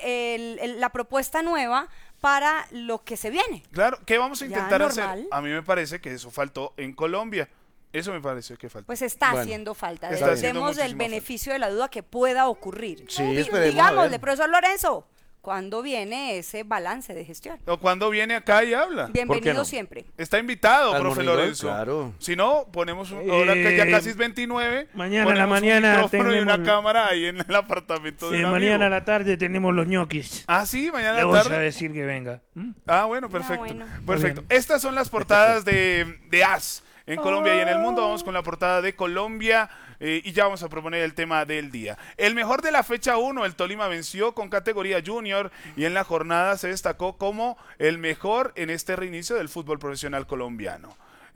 Speaker 5: la propuesta nueva para lo que se viene.
Speaker 2: Claro, ¿qué vamos a
Speaker 5: Ya,
Speaker 2: intentar hacer?
Speaker 5: normal.
Speaker 2: A mí me parece que eso faltó en Colombia. Eso me pareció que faltó.
Speaker 5: Pues está
Speaker 3: Bueno,
Speaker 5: haciendo falta.
Speaker 2: está haciendo
Speaker 5: Demos el
Speaker 2: muchísima
Speaker 5: beneficio de la duda que pueda ocurrir.
Speaker 3: Sí,
Speaker 5: No,
Speaker 3: esperemos, a
Speaker 5: digámosle,
Speaker 3: ver.
Speaker 5: profesor Lorenzo, ¿cuándo viene ese balance de gestión?
Speaker 2: O cuando viene acá y habla.
Speaker 5: Bienvenido
Speaker 4: no?
Speaker 5: siempre.
Speaker 2: Está invitado,
Speaker 3: Al
Speaker 2: profe
Speaker 3: Morning Gol,
Speaker 2: Lorenzo.
Speaker 3: claro.
Speaker 2: Si no, ponemos ahora que ya casi es 29.
Speaker 6: mañana a la
Speaker 2: ponemos
Speaker 6: mañana
Speaker 2: un micrófono y una
Speaker 6: tenemos-
Speaker 2: cámara ahí en el apartamento de
Speaker 6: Sí,
Speaker 2: un
Speaker 6: mañana a
Speaker 2: amigo.
Speaker 6: la tarde tenemos los ñoquis.
Speaker 2: Ah, sí, mañana
Speaker 6: Le
Speaker 2: a
Speaker 6: voy
Speaker 2: la
Speaker 6: a
Speaker 2: tarde.
Speaker 6: decir que venga. ¿Mm?
Speaker 2: Ah, bueno, perfecto.
Speaker 5: bueno.
Speaker 2: Perfecto.
Speaker 6: Muy bien.
Speaker 2: Estas son las portadas de AS en Colombia y en el mundo. Vamos con la portada de Colombia y ya vamos a proponer el tema del día. El mejor de la fecha 1, el Tolima venció con categoría junior y en la jornada se destacó como el mejor en este reinicio del fútbol profesional colombiano.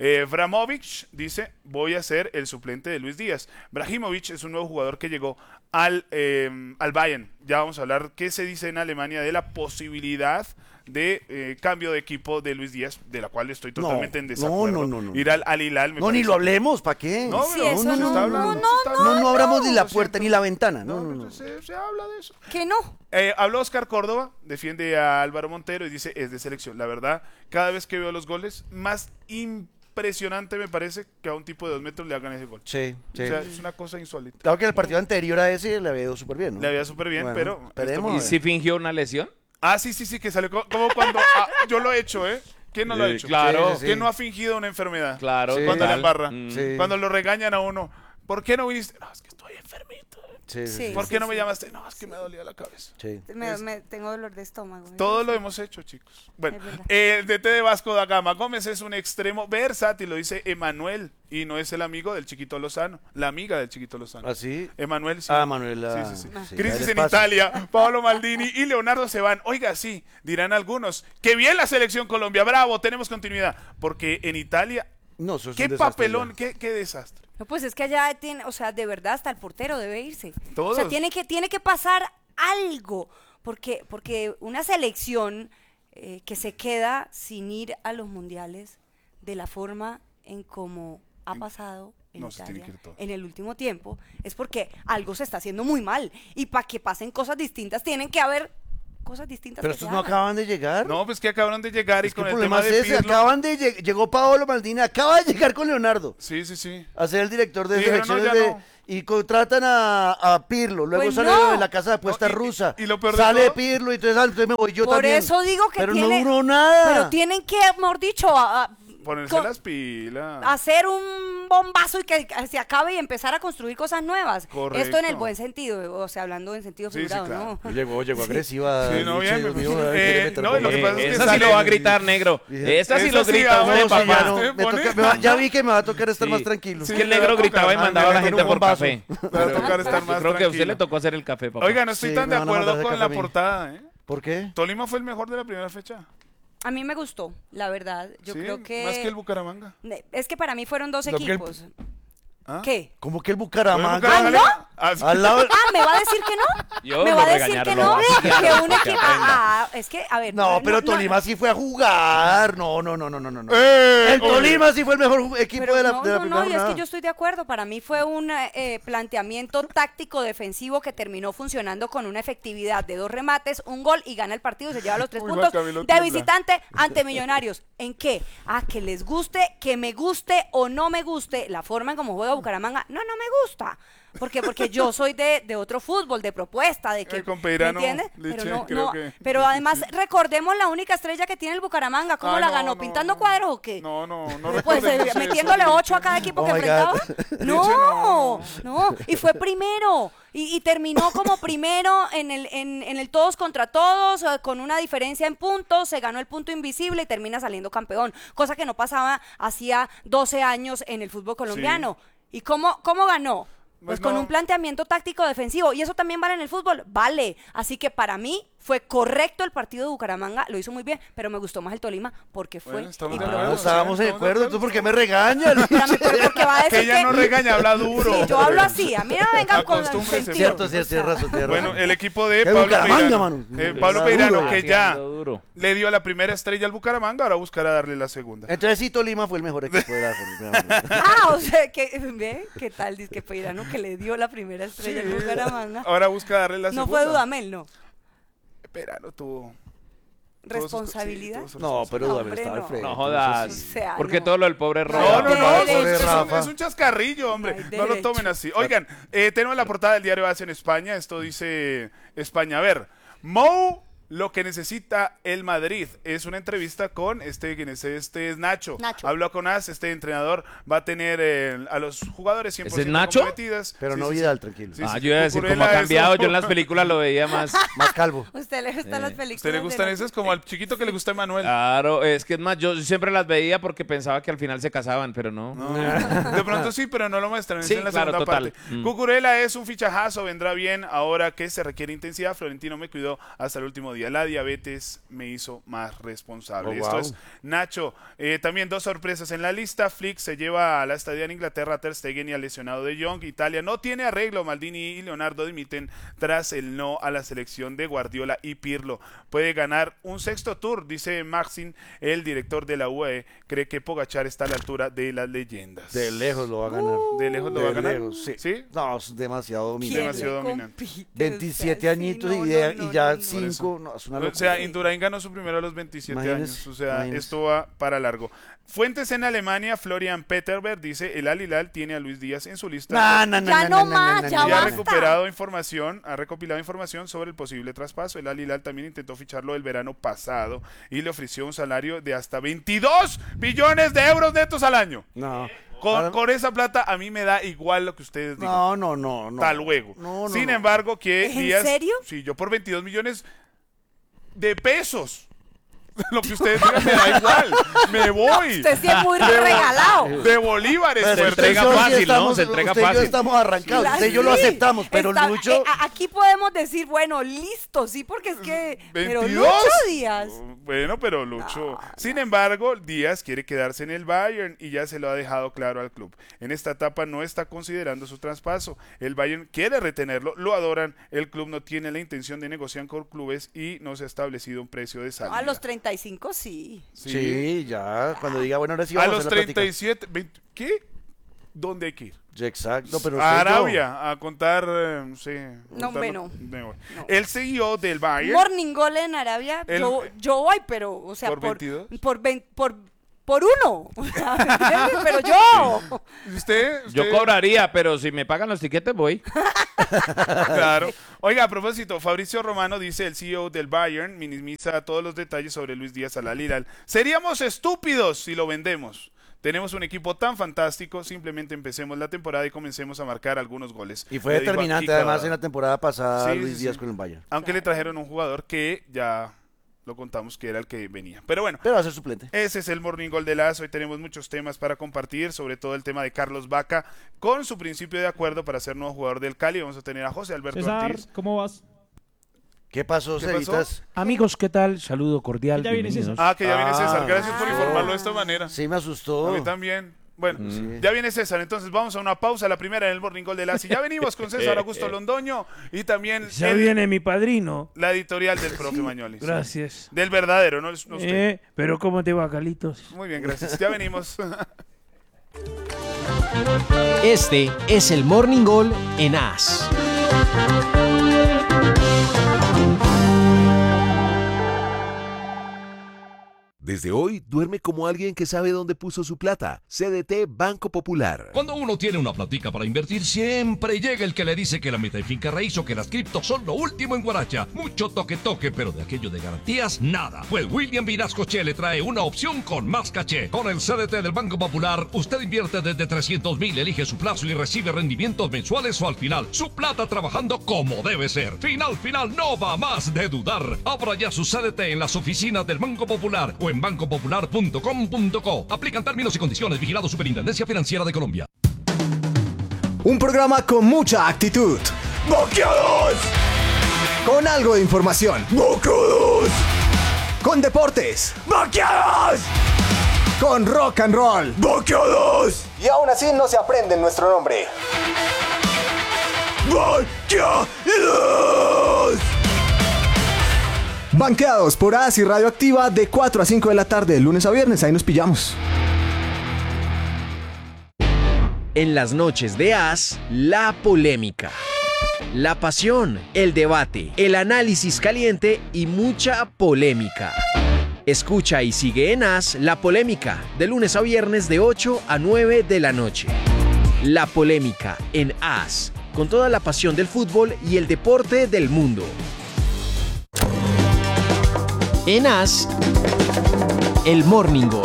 Speaker 2: Vramovic dice, voy a ser el suplente de Luis Díaz. Brahimovic es un nuevo jugador que llegó al Bayern. Ya vamos a hablar qué se dice en Alemania de la posibilidad de cambio de equipo de Luis Díaz, de la cual estoy totalmente en desacuerdo.
Speaker 3: no.
Speaker 2: Ir al Hilal me
Speaker 3: No, ni
Speaker 2: parece-
Speaker 3: lo hablemos, ¿para qué?
Speaker 2: No,
Speaker 5: Sí,
Speaker 2: pero
Speaker 5: eso
Speaker 2: se
Speaker 5: no,
Speaker 2: está hablando,
Speaker 5: no,
Speaker 2: se está hablando.
Speaker 3: No abramos ni la
Speaker 2: Lo
Speaker 3: puerta
Speaker 2: siento.
Speaker 3: ni la ventana.
Speaker 2: No,
Speaker 3: No, no, no.
Speaker 2: Se habla de eso.
Speaker 5: Que no.
Speaker 2: Habló Oscar Córdoba, defiende a Álvaro Montero y dice, es de selección. La verdad, cada vez que veo los goles, más impresionante me parece que a un tipo de 2 metros le hagan ese gol.
Speaker 3: Sí, sí.
Speaker 2: O sea, es una cosa insólita.
Speaker 3: Claro que el partido anterior a ese le había ido súper bien, ¿no?
Speaker 2: Le había súper bien,
Speaker 3: Bueno,
Speaker 2: pero...
Speaker 3: esperemos.
Speaker 4: ¿Y
Speaker 3: a ver.
Speaker 4: si fingió una lesión?
Speaker 2: Ah, sí, que salió como cuando... yo lo he hecho, ¿eh? ¿Quién no lo ha hecho?
Speaker 4: Claro.
Speaker 3: Sí, sí, sí.
Speaker 2: ¿Quién no ha fingido una enfermedad?
Speaker 4: Claro.
Speaker 3: Sí.
Speaker 2: Cuando le
Speaker 4: total.
Speaker 2: embarra.
Speaker 4: Mm.
Speaker 3: Sí.
Speaker 2: Cuando lo regañan a uno. ¿Por qué no viniste? No, es que estoy enfermito.
Speaker 3: Sí, sí,
Speaker 5: Sí.
Speaker 3: sí.
Speaker 2: ¿Por qué no me llamaste? No, es que me dolía la cabeza.
Speaker 3: Sí.
Speaker 5: Tengo dolor de estómago.
Speaker 2: Todo lo hemos hecho, chicos. Bueno,
Speaker 5: Es verdad.
Speaker 2: el DT de Vasco da Gama Gómez es un extremo versátil, lo dice Emanuel, y no es el amigo del Chiquito Lozano, la amiga del Chiquito Lozano.
Speaker 3: ¿Así?
Speaker 2: Emanuel, sí.
Speaker 3: Ah, Manuela.
Speaker 2: Sí, sí, sí.
Speaker 3: Sí,
Speaker 2: Crisis
Speaker 3: ya
Speaker 2: en
Speaker 3: despacio.
Speaker 2: Italia, Pablo Maldini y Leonardo se van. Oiga, sí, dirán algunos. ¡Qué bien la selección Colombia! ¡Bravo! Tenemos continuidad. Porque en Italia,
Speaker 3: No, eso es
Speaker 2: qué
Speaker 3: un desastre
Speaker 2: papelón,
Speaker 3: ya.
Speaker 2: qué desastre.
Speaker 5: No, pues es que allá tiene, o sea, de verdad hasta el portero debe irse.
Speaker 2: Todos.
Speaker 5: O sea, tiene que pasar algo, porque una selección que se queda sin ir a los mundiales de la forma en como ha pasado en
Speaker 2: No, se tiene
Speaker 5: Italia
Speaker 2: que ir todo.
Speaker 5: en el último tiempo, es porque algo se está haciendo muy mal. Y para que pasen cosas distintas, tienen que haber cosas distintas.
Speaker 3: Pero
Speaker 5: que se
Speaker 3: estos no
Speaker 5: hagan.
Speaker 3: acaban de llegar.
Speaker 2: No, pues que acabaron de llegar
Speaker 3: Es
Speaker 2: y
Speaker 3: que
Speaker 2: con
Speaker 3: el
Speaker 2: el
Speaker 3: problema
Speaker 2: tema
Speaker 3: es
Speaker 2: de
Speaker 3: ese.
Speaker 2: Pirlo.
Speaker 3: Acaban de llegó Paolo Maldini, acaba de llegar con Leonardo
Speaker 2: Sí.
Speaker 3: a ser el director de
Speaker 2: Y dijeron, no,
Speaker 3: selecciones
Speaker 2: ya no.
Speaker 3: y contratan a Pirlo. Luego
Speaker 5: Pues
Speaker 3: sale
Speaker 5: no.
Speaker 3: de la casa de apuestas
Speaker 2: No, y-
Speaker 3: rusa.
Speaker 2: y lo peor de
Speaker 3: sale
Speaker 2: todo-
Speaker 3: Pirlo y entonces me voy yo
Speaker 5: Por
Speaker 3: también.
Speaker 5: eso digo que
Speaker 3: pero
Speaker 5: tiene,
Speaker 3: no duró nada.
Speaker 5: Pero tienen que, mejor dicho,
Speaker 2: Ponerse
Speaker 5: con-
Speaker 2: las pilas.
Speaker 5: hacer un bombazo y que se acabe y empezar a construir cosas nuevas.
Speaker 2: Correcto.
Speaker 5: Esto en el buen sentido, o sea, hablando en sentido
Speaker 2: Sí, sí,
Speaker 5: figurado,
Speaker 2: claro.
Speaker 5: ¿no?
Speaker 3: Llegó agresiva.
Speaker 2: Sí, no, bien,
Speaker 3: Dios
Speaker 2: me-
Speaker 3: mío,
Speaker 2: eh,
Speaker 3: quiere meter
Speaker 2: no, y lo que
Speaker 3: gol.
Speaker 2: pasa es que
Speaker 4: Esa sí
Speaker 2: sale-
Speaker 4: lo va a gritar, negro. Esa sí
Speaker 2: Esa
Speaker 4: lo
Speaker 2: sí,
Speaker 4: grita
Speaker 2: vamos,
Speaker 4: usted,
Speaker 3: No, sí,
Speaker 2: papá.
Speaker 3: ya no,
Speaker 2: ¿Te
Speaker 3: me
Speaker 2: pone?
Speaker 3: toca- ya vi que me va a tocar estar
Speaker 4: Sí.
Speaker 3: más tranquilo.
Speaker 2: Sí,
Speaker 4: Es que el
Speaker 2: le va
Speaker 4: negro
Speaker 2: a tocar,
Speaker 4: gritaba y
Speaker 2: man,
Speaker 4: mandaba a la
Speaker 2: le
Speaker 4: gente
Speaker 3: un
Speaker 4: por
Speaker 3: bombazo.
Speaker 4: café.
Speaker 2: Me va a tocar estar
Speaker 4: Yo
Speaker 2: más
Speaker 4: creo que a usted le
Speaker 2: tranquilo.
Speaker 4: tocó hacer el café, papá.
Speaker 2: Oiga, no estoy
Speaker 3: Sí,
Speaker 2: tan de
Speaker 3: me van a mandar
Speaker 2: acuerdo
Speaker 3: ese
Speaker 2: con
Speaker 3: café
Speaker 2: la
Speaker 3: a mí.
Speaker 2: portada, ¿eh?
Speaker 3: ¿Por qué?
Speaker 2: Tolima fue el mejor de la primera fecha.
Speaker 5: A mí me gustó, la verdad. Yo
Speaker 2: Sí,
Speaker 5: creo que...
Speaker 2: Más que el Bucaramanga.
Speaker 5: Es que para mí fueron dos
Speaker 3: Lo que el-
Speaker 5: equipos.
Speaker 2: ¿Ah?
Speaker 5: ¿Qué?
Speaker 3: ¿Cómo que el
Speaker 2: ¿Fue el
Speaker 3: Bucaramanga?
Speaker 2: Bucaramanga? Ah, sí.
Speaker 3: Al lado.
Speaker 5: Ah, ¿me va a decir que no?
Speaker 4: Yo
Speaker 5: ¿Me
Speaker 4: lo
Speaker 5: va a decir
Speaker 4: regañaron,
Speaker 5: que
Speaker 4: lo
Speaker 5: no?
Speaker 4: va a castigar
Speaker 5: Que un
Speaker 4: para que
Speaker 5: equipo...
Speaker 4: aprenda.
Speaker 5: es que, a ver...
Speaker 3: No, pero Tolima sí fue a jugar. No. El
Speaker 2: oye.
Speaker 3: Tolima sí fue el mejor equipo
Speaker 5: Pero
Speaker 3: de la
Speaker 5: no,
Speaker 3: primera
Speaker 5: y es que
Speaker 3: jornada.
Speaker 5: yo estoy de acuerdo. Para mí fue un planteamiento táctico defensivo que terminó funcionando con una efectividad de 2 remates, un gol y gana el partido. Se lleva los 3
Speaker 2: Uy,
Speaker 5: puntos
Speaker 2: Juan Camilo
Speaker 5: de
Speaker 2: tiembla.
Speaker 5: visitante ante Millonarios. ¿En qué? Que les guste, que me guste o no me guste la forma en cómo juega Bucaramanga. No me gusta. Porque yo soy de otro fútbol, de propuesta, de que...
Speaker 2: Con Peirano,
Speaker 5: ¿me entiendes?
Speaker 2: Liche,
Speaker 5: Pero, no,
Speaker 2: creo
Speaker 5: no,
Speaker 2: que
Speaker 5: pero además recordemos la única estrella que tiene el Bucaramanga. ¿Cómo
Speaker 2: Ay,
Speaker 5: la
Speaker 2: no,
Speaker 5: ganó?
Speaker 2: no,
Speaker 5: ¿Pintando
Speaker 2: no.
Speaker 5: cuadros o qué?
Speaker 2: No
Speaker 5: Pues
Speaker 2: recordemos eso,
Speaker 5: metiéndole
Speaker 2: Liche.
Speaker 5: 8 a cada equipo
Speaker 3: Oh
Speaker 5: que
Speaker 3: my
Speaker 5: enfrentaba.
Speaker 3: God.
Speaker 5: No. Y fue primero. Y terminó como primero en el todos contra todos, con una diferencia en puntos. Se ganó el punto invisible y termina saliendo campeón. Cosa que no pasaba hacía 12 años en el fútbol colombiano. ¿Y cómo ganó? Pues con
Speaker 2: no.
Speaker 5: un planteamiento táctico defensivo. ¿Y eso también vale en el fútbol? Vale. Así que para mí fue correcto el partido de Bucaramanga. Lo hizo muy bien, pero me gustó más el Tolima porque fue...
Speaker 2: Bueno, estamos
Speaker 5: y
Speaker 2: de
Speaker 5: propuso.
Speaker 2: acuerdo.
Speaker 3: Estábamos de
Speaker 2: Estamos de
Speaker 3: acuerdo.
Speaker 2: acuerdo.
Speaker 3: ¿Tú por qué me regañas?
Speaker 5: Espérame, pero porque va a decir
Speaker 2: Que ella no regaña, habla duro.
Speaker 5: Sí, yo hablo así. A mí no me vengan con
Speaker 2: Acostúmbrese,
Speaker 5: sentido.
Speaker 3: Cierto, tienes razón, tienes razón.
Speaker 2: Bueno, el equipo de
Speaker 3: ¡Qué
Speaker 2: Pablo
Speaker 3: Bucaramanga,
Speaker 2: Peirano,
Speaker 3: mano!
Speaker 2: Pablo
Speaker 3: Está
Speaker 2: Peirano,
Speaker 3: duro.
Speaker 2: que ya
Speaker 4: Haciendo duro.
Speaker 2: le dio la primera estrella al Bucaramanga, ahora buscará darle la segunda.
Speaker 3: Entonces sí, Tolima fue el mejor equipo de la jornada.
Speaker 5: O sea, que, ¿ve? ¿Qué tal? Dice que Peirano que le dio la primera estrella al Bucaramanga.
Speaker 2: Ahora busca darle la
Speaker 5: No
Speaker 2: segunda.
Speaker 5: fue Dudamel, no.
Speaker 2: Peirano tuvo...
Speaker 5: Responsabilidad.
Speaker 3: No, pero
Speaker 5: No,
Speaker 3: Dudamel
Speaker 5: hombre,
Speaker 3: estaba al
Speaker 5: no.
Speaker 3: frente.
Speaker 4: No jodas.
Speaker 5: O sea,
Speaker 4: Porque
Speaker 5: no.
Speaker 4: todo lo del pobre
Speaker 2: No,
Speaker 4: Roa.
Speaker 2: no,
Speaker 3: Pobre
Speaker 2: es
Speaker 3: Rafa.
Speaker 2: un chascarrillo, hombre.
Speaker 5: No hay
Speaker 2: No lo
Speaker 5: derecho.
Speaker 2: tomen así. Oigan, tenemos la portada del diario AS en España. Esto dice España. A ver, Mou, lo que necesita el Madrid. Es una entrevista con quien es es Nacho.
Speaker 5: Nacho.
Speaker 2: Habló con AS, este entrenador va a tener a los jugadores 100%
Speaker 4: ¿Ese es Nacho?
Speaker 2: comprometidas.
Speaker 3: Pero
Speaker 2: Sí,
Speaker 3: no
Speaker 2: sí,
Speaker 3: Vidal,
Speaker 2: sí.
Speaker 3: tranquilo.
Speaker 2: Sí,
Speaker 4: Ah,
Speaker 2: sí,
Speaker 4: yo iba a decir,
Speaker 2: Cucurella,
Speaker 4: como ha cambiado,
Speaker 2: eso.
Speaker 4: yo en las películas lo veía más.
Speaker 3: Más calvo.
Speaker 5: ¿A usted le gustan las
Speaker 2: ¿A
Speaker 5: películas?
Speaker 2: usted le gustan
Speaker 5: de
Speaker 2: esas? Como al chiquito que le gusta a Manuel.
Speaker 4: Claro, es que es más, yo siempre las veía porque pensaba que al final se casaban, pero no.
Speaker 2: No, de pronto sí, pero no lo muestran.
Speaker 4: Sí,
Speaker 2: Es en la
Speaker 4: claro,
Speaker 2: segunda
Speaker 4: total.
Speaker 2: parte. Cucurella es un fichajazo, vendrá bien ahora que se requiere intensidad. Florentino me cuidó hasta el último día. La diabetes me hizo más responsable.
Speaker 3: Oh,
Speaker 2: Esto
Speaker 3: wow.
Speaker 2: es Nacho. También 2 sorpresas en la lista. Flick se lleva a la estadía en Inglaterra a Ter Stegen y al lesionado de Jong. Italia no tiene arreglo. Maldini y Leonardo dimiten tras el no a la selección de Guardiola y Pirlo. Puede ganar un 6º tour, dice Maxim, el director de la UE. Cree que Pogacar está a la altura de las leyendas.
Speaker 3: De lejos lo va a ganar.
Speaker 2: ¿De lejos lo
Speaker 3: De
Speaker 2: va a ganar?
Speaker 3: lejos, sí.
Speaker 2: ¿Sí?
Speaker 3: No, es demasiado
Speaker 5: ¿Quién
Speaker 3: dominante.
Speaker 2: Demasiado
Speaker 5: le
Speaker 2: dominante.
Speaker 5: compite?
Speaker 3: 27
Speaker 5: O sea, sí,
Speaker 3: añitos
Speaker 5: no,
Speaker 3: y
Speaker 5: no,
Speaker 3: ya
Speaker 5: no.
Speaker 3: 5. No, es una
Speaker 2: O
Speaker 3: locura.
Speaker 2: sea, Indurain ganó su primero a los 27
Speaker 3: Imagínese,
Speaker 2: años. O sea,
Speaker 3: imagínese.
Speaker 2: esto va para largo. Fuentes en Alemania, Florian Peterberg dice, el Al Hilal tiene a Luis Díaz en su lista.
Speaker 5: Ya no más, ya
Speaker 2: Y ha
Speaker 5: basta.
Speaker 2: recopilado información sobre el posible traspaso. El Al Hilal también intentó ficharlo el verano pasado y le ofreció un salario de hasta 22 billones de euros netos al año.
Speaker 3: No.
Speaker 2: Con esa plata a mí me da igual lo que ustedes digan.
Speaker 3: No.
Speaker 2: Hasta luego.
Speaker 3: No,
Speaker 2: Sin
Speaker 3: no.
Speaker 2: embargo, que
Speaker 5: ¿En
Speaker 2: Díaz...
Speaker 5: serio?
Speaker 2: Sí, yo por 22 millones de pesos. Lo que ustedes digan me da igual. Me voy.
Speaker 5: Usted sí es muy regalado.
Speaker 2: De bolívares.
Speaker 3: Pero
Speaker 2: fuerte.
Speaker 4: entrega
Speaker 3: usted y yo
Speaker 4: fácil, ¿no?
Speaker 3: estamos-
Speaker 4: Se entrega
Speaker 3: usted y yo
Speaker 4: fácil.
Speaker 3: estamos arrancados. Usted y yo lo
Speaker 5: Sí,
Speaker 3: aceptamos, pero
Speaker 5: está-
Speaker 3: Lucho...
Speaker 5: aquí podemos decir, bueno, listo, sí, porque es que... Pero
Speaker 2: 22.
Speaker 5: Lucho Díaz...
Speaker 2: Bueno, pero Lucho. Sin embargo, Díaz quiere quedarse en el Bayern y ya se lo ha dejado claro al club. En esta etapa no está considerando su traspaso. El Bayern quiere retenerlo, lo adoran. El club no tiene la intención de negociar con clubes y no se ha establecido un precio de salida.
Speaker 5: A los 35 sí.
Speaker 3: Sí, ya. Cuando diga, bueno, ahora sí
Speaker 2: A
Speaker 3: vamos a
Speaker 2: los
Speaker 3: hacer la plática.
Speaker 2: 37. ¿Qué? ¿Dónde hay que ir?
Speaker 3: Exacto, pero
Speaker 2: A
Speaker 3: usted y yo-
Speaker 2: Arabia, a contar, sí.
Speaker 5: No, hombre, no.
Speaker 2: Me voy.
Speaker 5: No.
Speaker 2: El CEO del Bayern,
Speaker 5: Morning Goal en Arabia,
Speaker 2: El-
Speaker 5: yo voy, pero, o sea,
Speaker 2: ¿Por 22?
Speaker 5: por por uno. Pero yo.
Speaker 4: Yo cobraría, pero si me pagan los tiquetes voy.
Speaker 2: Claro. Oiga, a propósito, Fabricio Romano dice, el CEO del Bayern minimiza todos los detalles sobre Luis Díaz al Hilal. Seríamos estúpidos si lo vendemos. Tenemos un equipo tan fantástico, simplemente empecemos la temporada y comencemos a marcar algunos goles.
Speaker 3: Y fue
Speaker 2: Le dijo
Speaker 3: determinante
Speaker 2: aquí
Speaker 3: además
Speaker 2: cada-
Speaker 3: en la temporada pasada
Speaker 2: Sí,
Speaker 3: Luis
Speaker 2: sí,
Speaker 3: Díaz
Speaker 2: sí.
Speaker 3: con el Bayern.
Speaker 2: Aunque le trajeron un jugador que ya lo contamos que era el que venía. Pero bueno,
Speaker 3: Pero va a ser suplente.
Speaker 2: ese es el Morning Goal de las. Hoy tenemos muchos temas para compartir, sobre todo el tema de Carlos Vaca, con su principio de acuerdo para ser nuevo jugador del Cali. Vamos a tener a José Alberto
Speaker 6: César,
Speaker 2: Ortiz.
Speaker 6: ¿cómo vas?
Speaker 3: ¿Qué pasó,
Speaker 2: ¿Qué pasó?
Speaker 3: Cevitas?
Speaker 6: Amigos, ¿qué tal? Saludo cordial.
Speaker 9: Ya viene
Speaker 6: bienvenidos.
Speaker 2: Ah, que ya viene César. Gracias por
Speaker 5: Ah.
Speaker 2: informarlo de esta manera.
Speaker 3: Sí, me asustó.
Speaker 2: A mí también. Bueno,
Speaker 3: Sí.
Speaker 2: ya viene César, entonces vamos a una pausa, la primera en el Morning Goal de las. Y ya venimos con César Augusto Londoño y también
Speaker 6: Ya viene mi padrino.
Speaker 2: la editorial del profe Mañolis.
Speaker 6: Gracias.
Speaker 2: Del verdadero, no usted.
Speaker 6: Pero ¿cómo te va, Carlitos?
Speaker 2: Muy bien, gracias. Ya venimos.
Speaker 1: Este es el Morning Goal en AS.
Speaker 10: Desde hoy, duerme como alguien que sabe dónde puso su plata. CDT Banco Popular.
Speaker 11: Cuando uno tiene una platica para invertir, siempre llega el que le dice que la meta en finca raíz o que las criptos son lo último en Guaracha. Mucho toque, pero de aquello de garantías, nada. Pues William Vinascoche le trae una opción con más caché. Con el CDT del Banco Popular, usted invierte desde 300,000, elige su plazo y recibe rendimientos mensuales o al final. Su plata trabajando como debe ser. Final, no va más de dudar. Abra ya su CDT en las oficinas del Banco Popular o en bancopopular.com.co. Aplican términos y condiciones. Vigilado Superintendencia Financiera de Colombia.
Speaker 12: Un programa con mucha actitud. ¡Boqueados! Con algo de información. ¡Boqueados! Con deportes. ¡Boqueados! Con rock and roll. ¡Boqueados! Y aún así no se aprende nuestro nombre. ¡Boqueados! Banqueados por AS y Radioactiva de 4 a 5 de la tarde, de lunes a viernes. Ahí nos pillamos.
Speaker 1: En las noches de AS, la polémica, la pasión, el debate, el análisis caliente y mucha polémica. Escucha y sigue en AS La Polémica, de lunes a viernes de 8 a 9 de la noche. La Polémica en AS, con toda la pasión del fútbol y el deporte del mundo. En AS, el Morning Goal.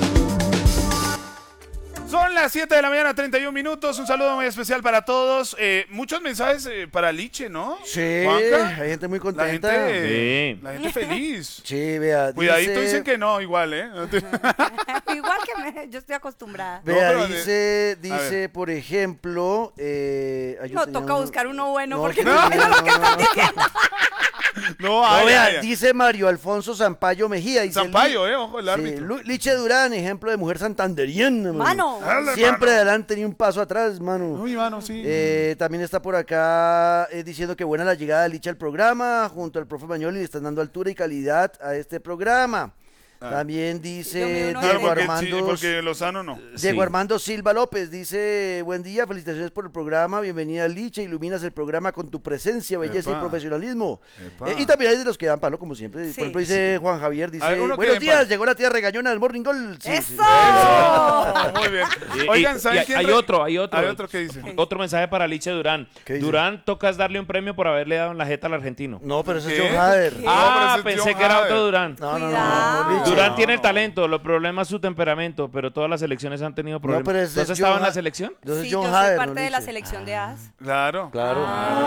Speaker 2: Son las 7 de la mañana, 31 minutos. Un saludo muy especial para todos. Muchos mensajes para Liche, ¿no?
Speaker 3: Sí,
Speaker 2: Juanca.
Speaker 3: hay gente muy
Speaker 2: La
Speaker 3: contenta.
Speaker 2: gente, la gente feliz.
Speaker 3: Sí, vea.
Speaker 2: Cuidadito, dicen que no, igual, ¿eh?
Speaker 5: Igual que yo estoy acostumbrada.
Speaker 3: Vea,
Speaker 2: No, pero
Speaker 3: dice, por ejemplo...
Speaker 5: No, toca buscar uno bueno porque
Speaker 3: no,
Speaker 5: no entiendo lo que están diciendo.
Speaker 2: No,
Speaker 3: No, vea,
Speaker 2: ay.
Speaker 3: dice Mario Alfonso Zampayo Mejía. Dice
Speaker 2: Zampayo, ojo, el
Speaker 3: sí,
Speaker 2: árbitro.
Speaker 3: Liche Durán, ejemplo de mujer santanderiana.
Speaker 5: Mano.
Speaker 2: Dale,
Speaker 3: Siempre
Speaker 2: mano.
Speaker 3: adelante ni un paso atrás, mano.
Speaker 2: Uy, mano, sí.
Speaker 3: También está por acá diciendo que buena la llegada de Licha al programa. Junto al profe Mañoli le están dando altura y calidad a este programa. También dice
Speaker 5: Dios mío, no
Speaker 2: Claro,
Speaker 3: Diego
Speaker 2: porque,
Speaker 3: Armando.
Speaker 2: porque Lozano no.
Speaker 3: Diego Armando Silva López dice: buen día, felicitaciones por el programa, bienvenida Licha, iluminas el programa con tu presencia, belleza
Speaker 2: Epa.
Speaker 3: y profesionalismo.
Speaker 2: Epa.
Speaker 3: Y también hay de los que dan palo, como siempre.
Speaker 5: Sí.
Speaker 3: Por ejemplo, dice Juan Javier, dice:
Speaker 2: A ver, uno que
Speaker 3: buenos
Speaker 2: dé
Speaker 3: días,
Speaker 2: palo.
Speaker 3: llegó la tía regañona del Morning Goal. Sí, sí.
Speaker 5: ¡Eso!
Speaker 2: Muy bien. Oigan, ¿saben quién?
Speaker 4: hay otro.
Speaker 2: Hay otro que dice.
Speaker 4: Otro mensaje para Liche Durán.
Speaker 3: ¿Qué dice?
Speaker 4: Durán, tocas darle un premio por haberle dado en la jeta al argentino.
Speaker 3: No, pero ese
Speaker 2: ¿Qué?
Speaker 3: es John Hader.
Speaker 5: ¿Qué?
Speaker 4: Ah,
Speaker 2: No, pero ese es
Speaker 4: pensé
Speaker 2: John
Speaker 4: que era
Speaker 2: Hader.
Speaker 4: otro Durán.
Speaker 3: No,
Speaker 5: Cuidado.
Speaker 3: Licha.
Speaker 4: Durán
Speaker 2: No,
Speaker 4: tiene
Speaker 2: no.
Speaker 4: el talento, los problemas su temperamento, pero todas las selecciones han tenido
Speaker 3: No,
Speaker 4: problemas.
Speaker 3: pero ese
Speaker 4: ¿Tú has
Speaker 3: es
Speaker 4: estado
Speaker 3: John
Speaker 4: en la
Speaker 3: Ha-
Speaker 4: selección?
Speaker 3: Entonces
Speaker 5: Sí,
Speaker 3: John
Speaker 5: yo
Speaker 3: Hader,
Speaker 5: soy
Speaker 3: no
Speaker 5: parte de la
Speaker 3: Licha.
Speaker 5: selección de AS.
Speaker 2: Claro.
Speaker 3: Claro.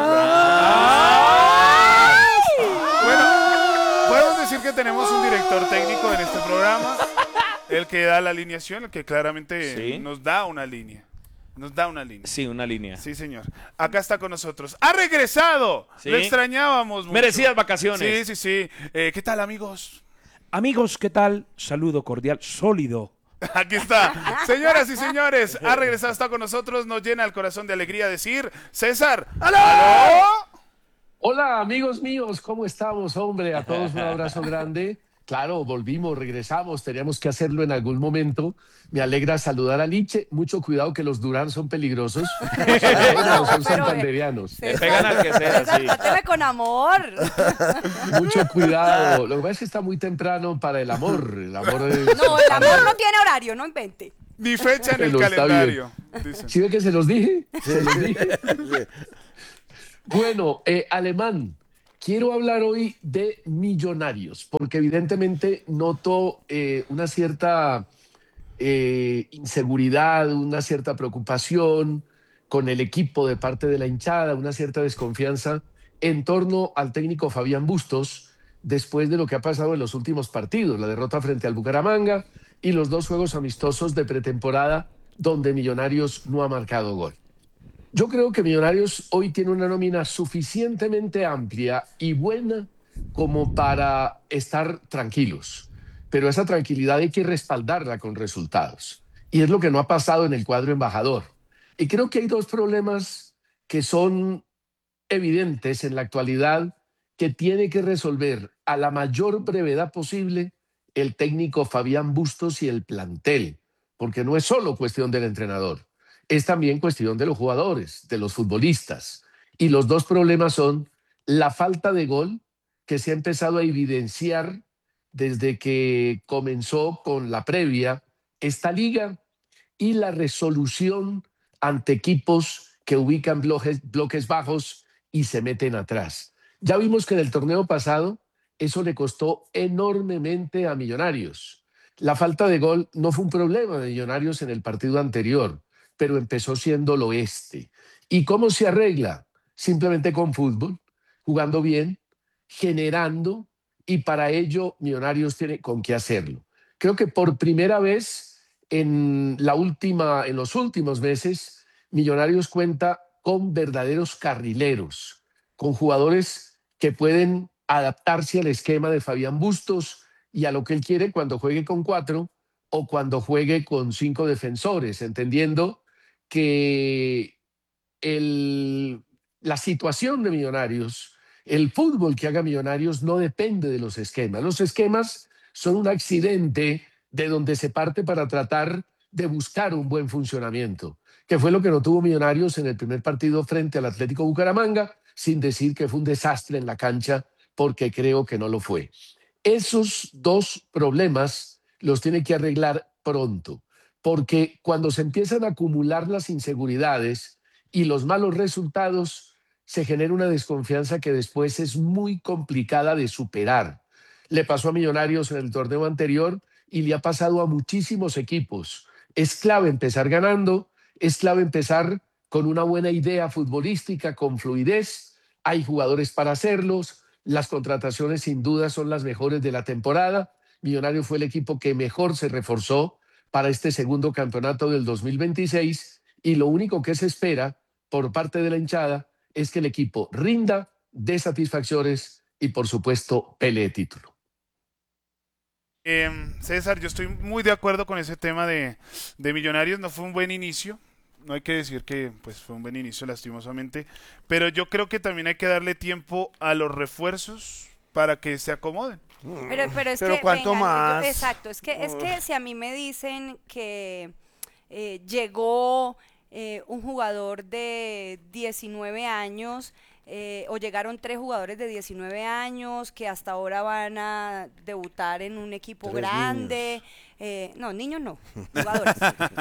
Speaker 2: Bueno, podemos decir que tenemos un director técnico en este programa, el que da la alineación, el que claramente
Speaker 4: Sí.
Speaker 2: nos da una línea. Nos da una línea.
Speaker 4: Sí, una línea.
Speaker 2: Sí, señor. Acá está con nosotros. ¡Ha regresado!
Speaker 4: Sí.
Speaker 2: Lo extrañábamos mucho.
Speaker 4: Merecidas vacaciones.
Speaker 2: Sí, sí, sí. ¿Qué tal, amigos?
Speaker 6: Amigos, ¿qué tal? Saludo cordial, sólido.
Speaker 2: Aquí está. Señoras y señores, ha regresado, está con nosotros. Nos llena el corazón de alegría decir, César. ¡Aló!
Speaker 9: Hola amigos míos, ¿cómo estamos, hombre? A todos un abrazo grande. Claro, volvimos, regresamos, teníamos que hacerlo en algún momento. Me alegra saludar a Liche. Mucho cuidado que los Durán son peligrosos. No, son santanderianos.
Speaker 4: Le pegan al que sea, sí.
Speaker 5: Tráteme con amor.
Speaker 9: Mucho cuidado. Lo que pasa es que está muy temprano para el amor. El amor es...
Speaker 5: No, el amor no tiene horario, no invente.
Speaker 2: Ni fecha en el
Speaker 9: Pero está
Speaker 2: calendario.
Speaker 9: bien. ¿Sí ve que se los dije? Se los dije. Bueno, Alemán, quiero hablar hoy de Millonarios, porque evidentemente noto una cierta inseguridad, una cierta preocupación con el equipo de parte de la hinchada, una cierta desconfianza en torno al técnico Fabián Bustos, después de lo que ha pasado en los últimos partidos, la derrota frente al Bucaramanga y los 2 juegos amistosos de pretemporada donde Millonarios no ha marcado gol. Yo creo que Millonarios hoy tiene una nómina suficientemente amplia y buena como para estar tranquilos, pero esa tranquilidad hay que respaldarla con resultados. Y es lo que no ha pasado en el cuadro embajador. Y creo que hay 2 problemas que son evidentes en la actualidad que tiene que resolver a la mayor brevedad posible el técnico Fabián Bustos y el plantel, porque no es solo cuestión del entrenador, es también cuestión de los jugadores, de los futbolistas. Y los 2 problemas son la falta de gol, que se ha empezado a evidenciar desde que comenzó con la previa esta liga, y la resolución ante equipos que ubican bloques bajos y se meten atrás. Ya vimos que en el torneo pasado eso le costó enormemente a Millonarios. La falta de gol no fue un problema de Millonarios en el partido anterior, pero empezó siéndolo este. ¿Y cómo se arregla? Simplemente con fútbol, jugando bien, generando, y para ello Millonarios tiene con qué hacerlo. Creo que por primera vez en los últimos meses, Millonarios cuenta con verdaderos carrileros, con jugadores que pueden adaptarse al esquema de Fabián Bustos y a lo que él quiere cuando juegue con 4 o cuando juegue con 5 defensores, entendiendo que la situación de Millonarios, el fútbol que haga Millonarios no depende de los esquemas. Los esquemas son un accidente de donde se parte para tratar de buscar un buen funcionamiento, que fue lo que no tuvo Millonarios en el primer partido frente al Atlético Bucaramanga, sin decir que fue un desastre en la cancha, porque creo que no lo fue. Esos 2 problemas los tiene que arreglar pronto, porque cuando se empiezan a acumular las inseguridades y los malos resultados, se genera una desconfianza que después es muy complicada de superar. Le pasó a Millonarios en el torneo anterior y le ha pasado a muchísimos equipos. Es clave empezar ganando, es clave empezar con una buena idea futbolística, con fluidez. Hay jugadores para hacerlos. Las contrataciones sin duda son las mejores de la temporada. Millonarios fue el equipo que mejor se reforzó para este segundo campeonato del 2026 y lo único que se espera por parte de la hinchada es que el equipo rinda, dé satisfacciones y por supuesto pelee título.
Speaker 2: César, yo estoy muy de acuerdo con ese tema de Millonarios. No fue un buen inicio, no hay que decir que pues fue un buen inicio lastimosamente, pero yo creo que también hay que darle tiempo a los refuerzos para que se acomoden.
Speaker 5: Pero es
Speaker 3: Pero
Speaker 5: que
Speaker 3: ¿cuánto
Speaker 5: venga,
Speaker 3: más?
Speaker 5: exacto, es que si a mí me dicen que llegó un jugador de 19 años o llegaron 3 jugadores de 19 años que hasta ahora van a debutar en un equipo
Speaker 3: 3
Speaker 5: grande. No, niños no, jugadores.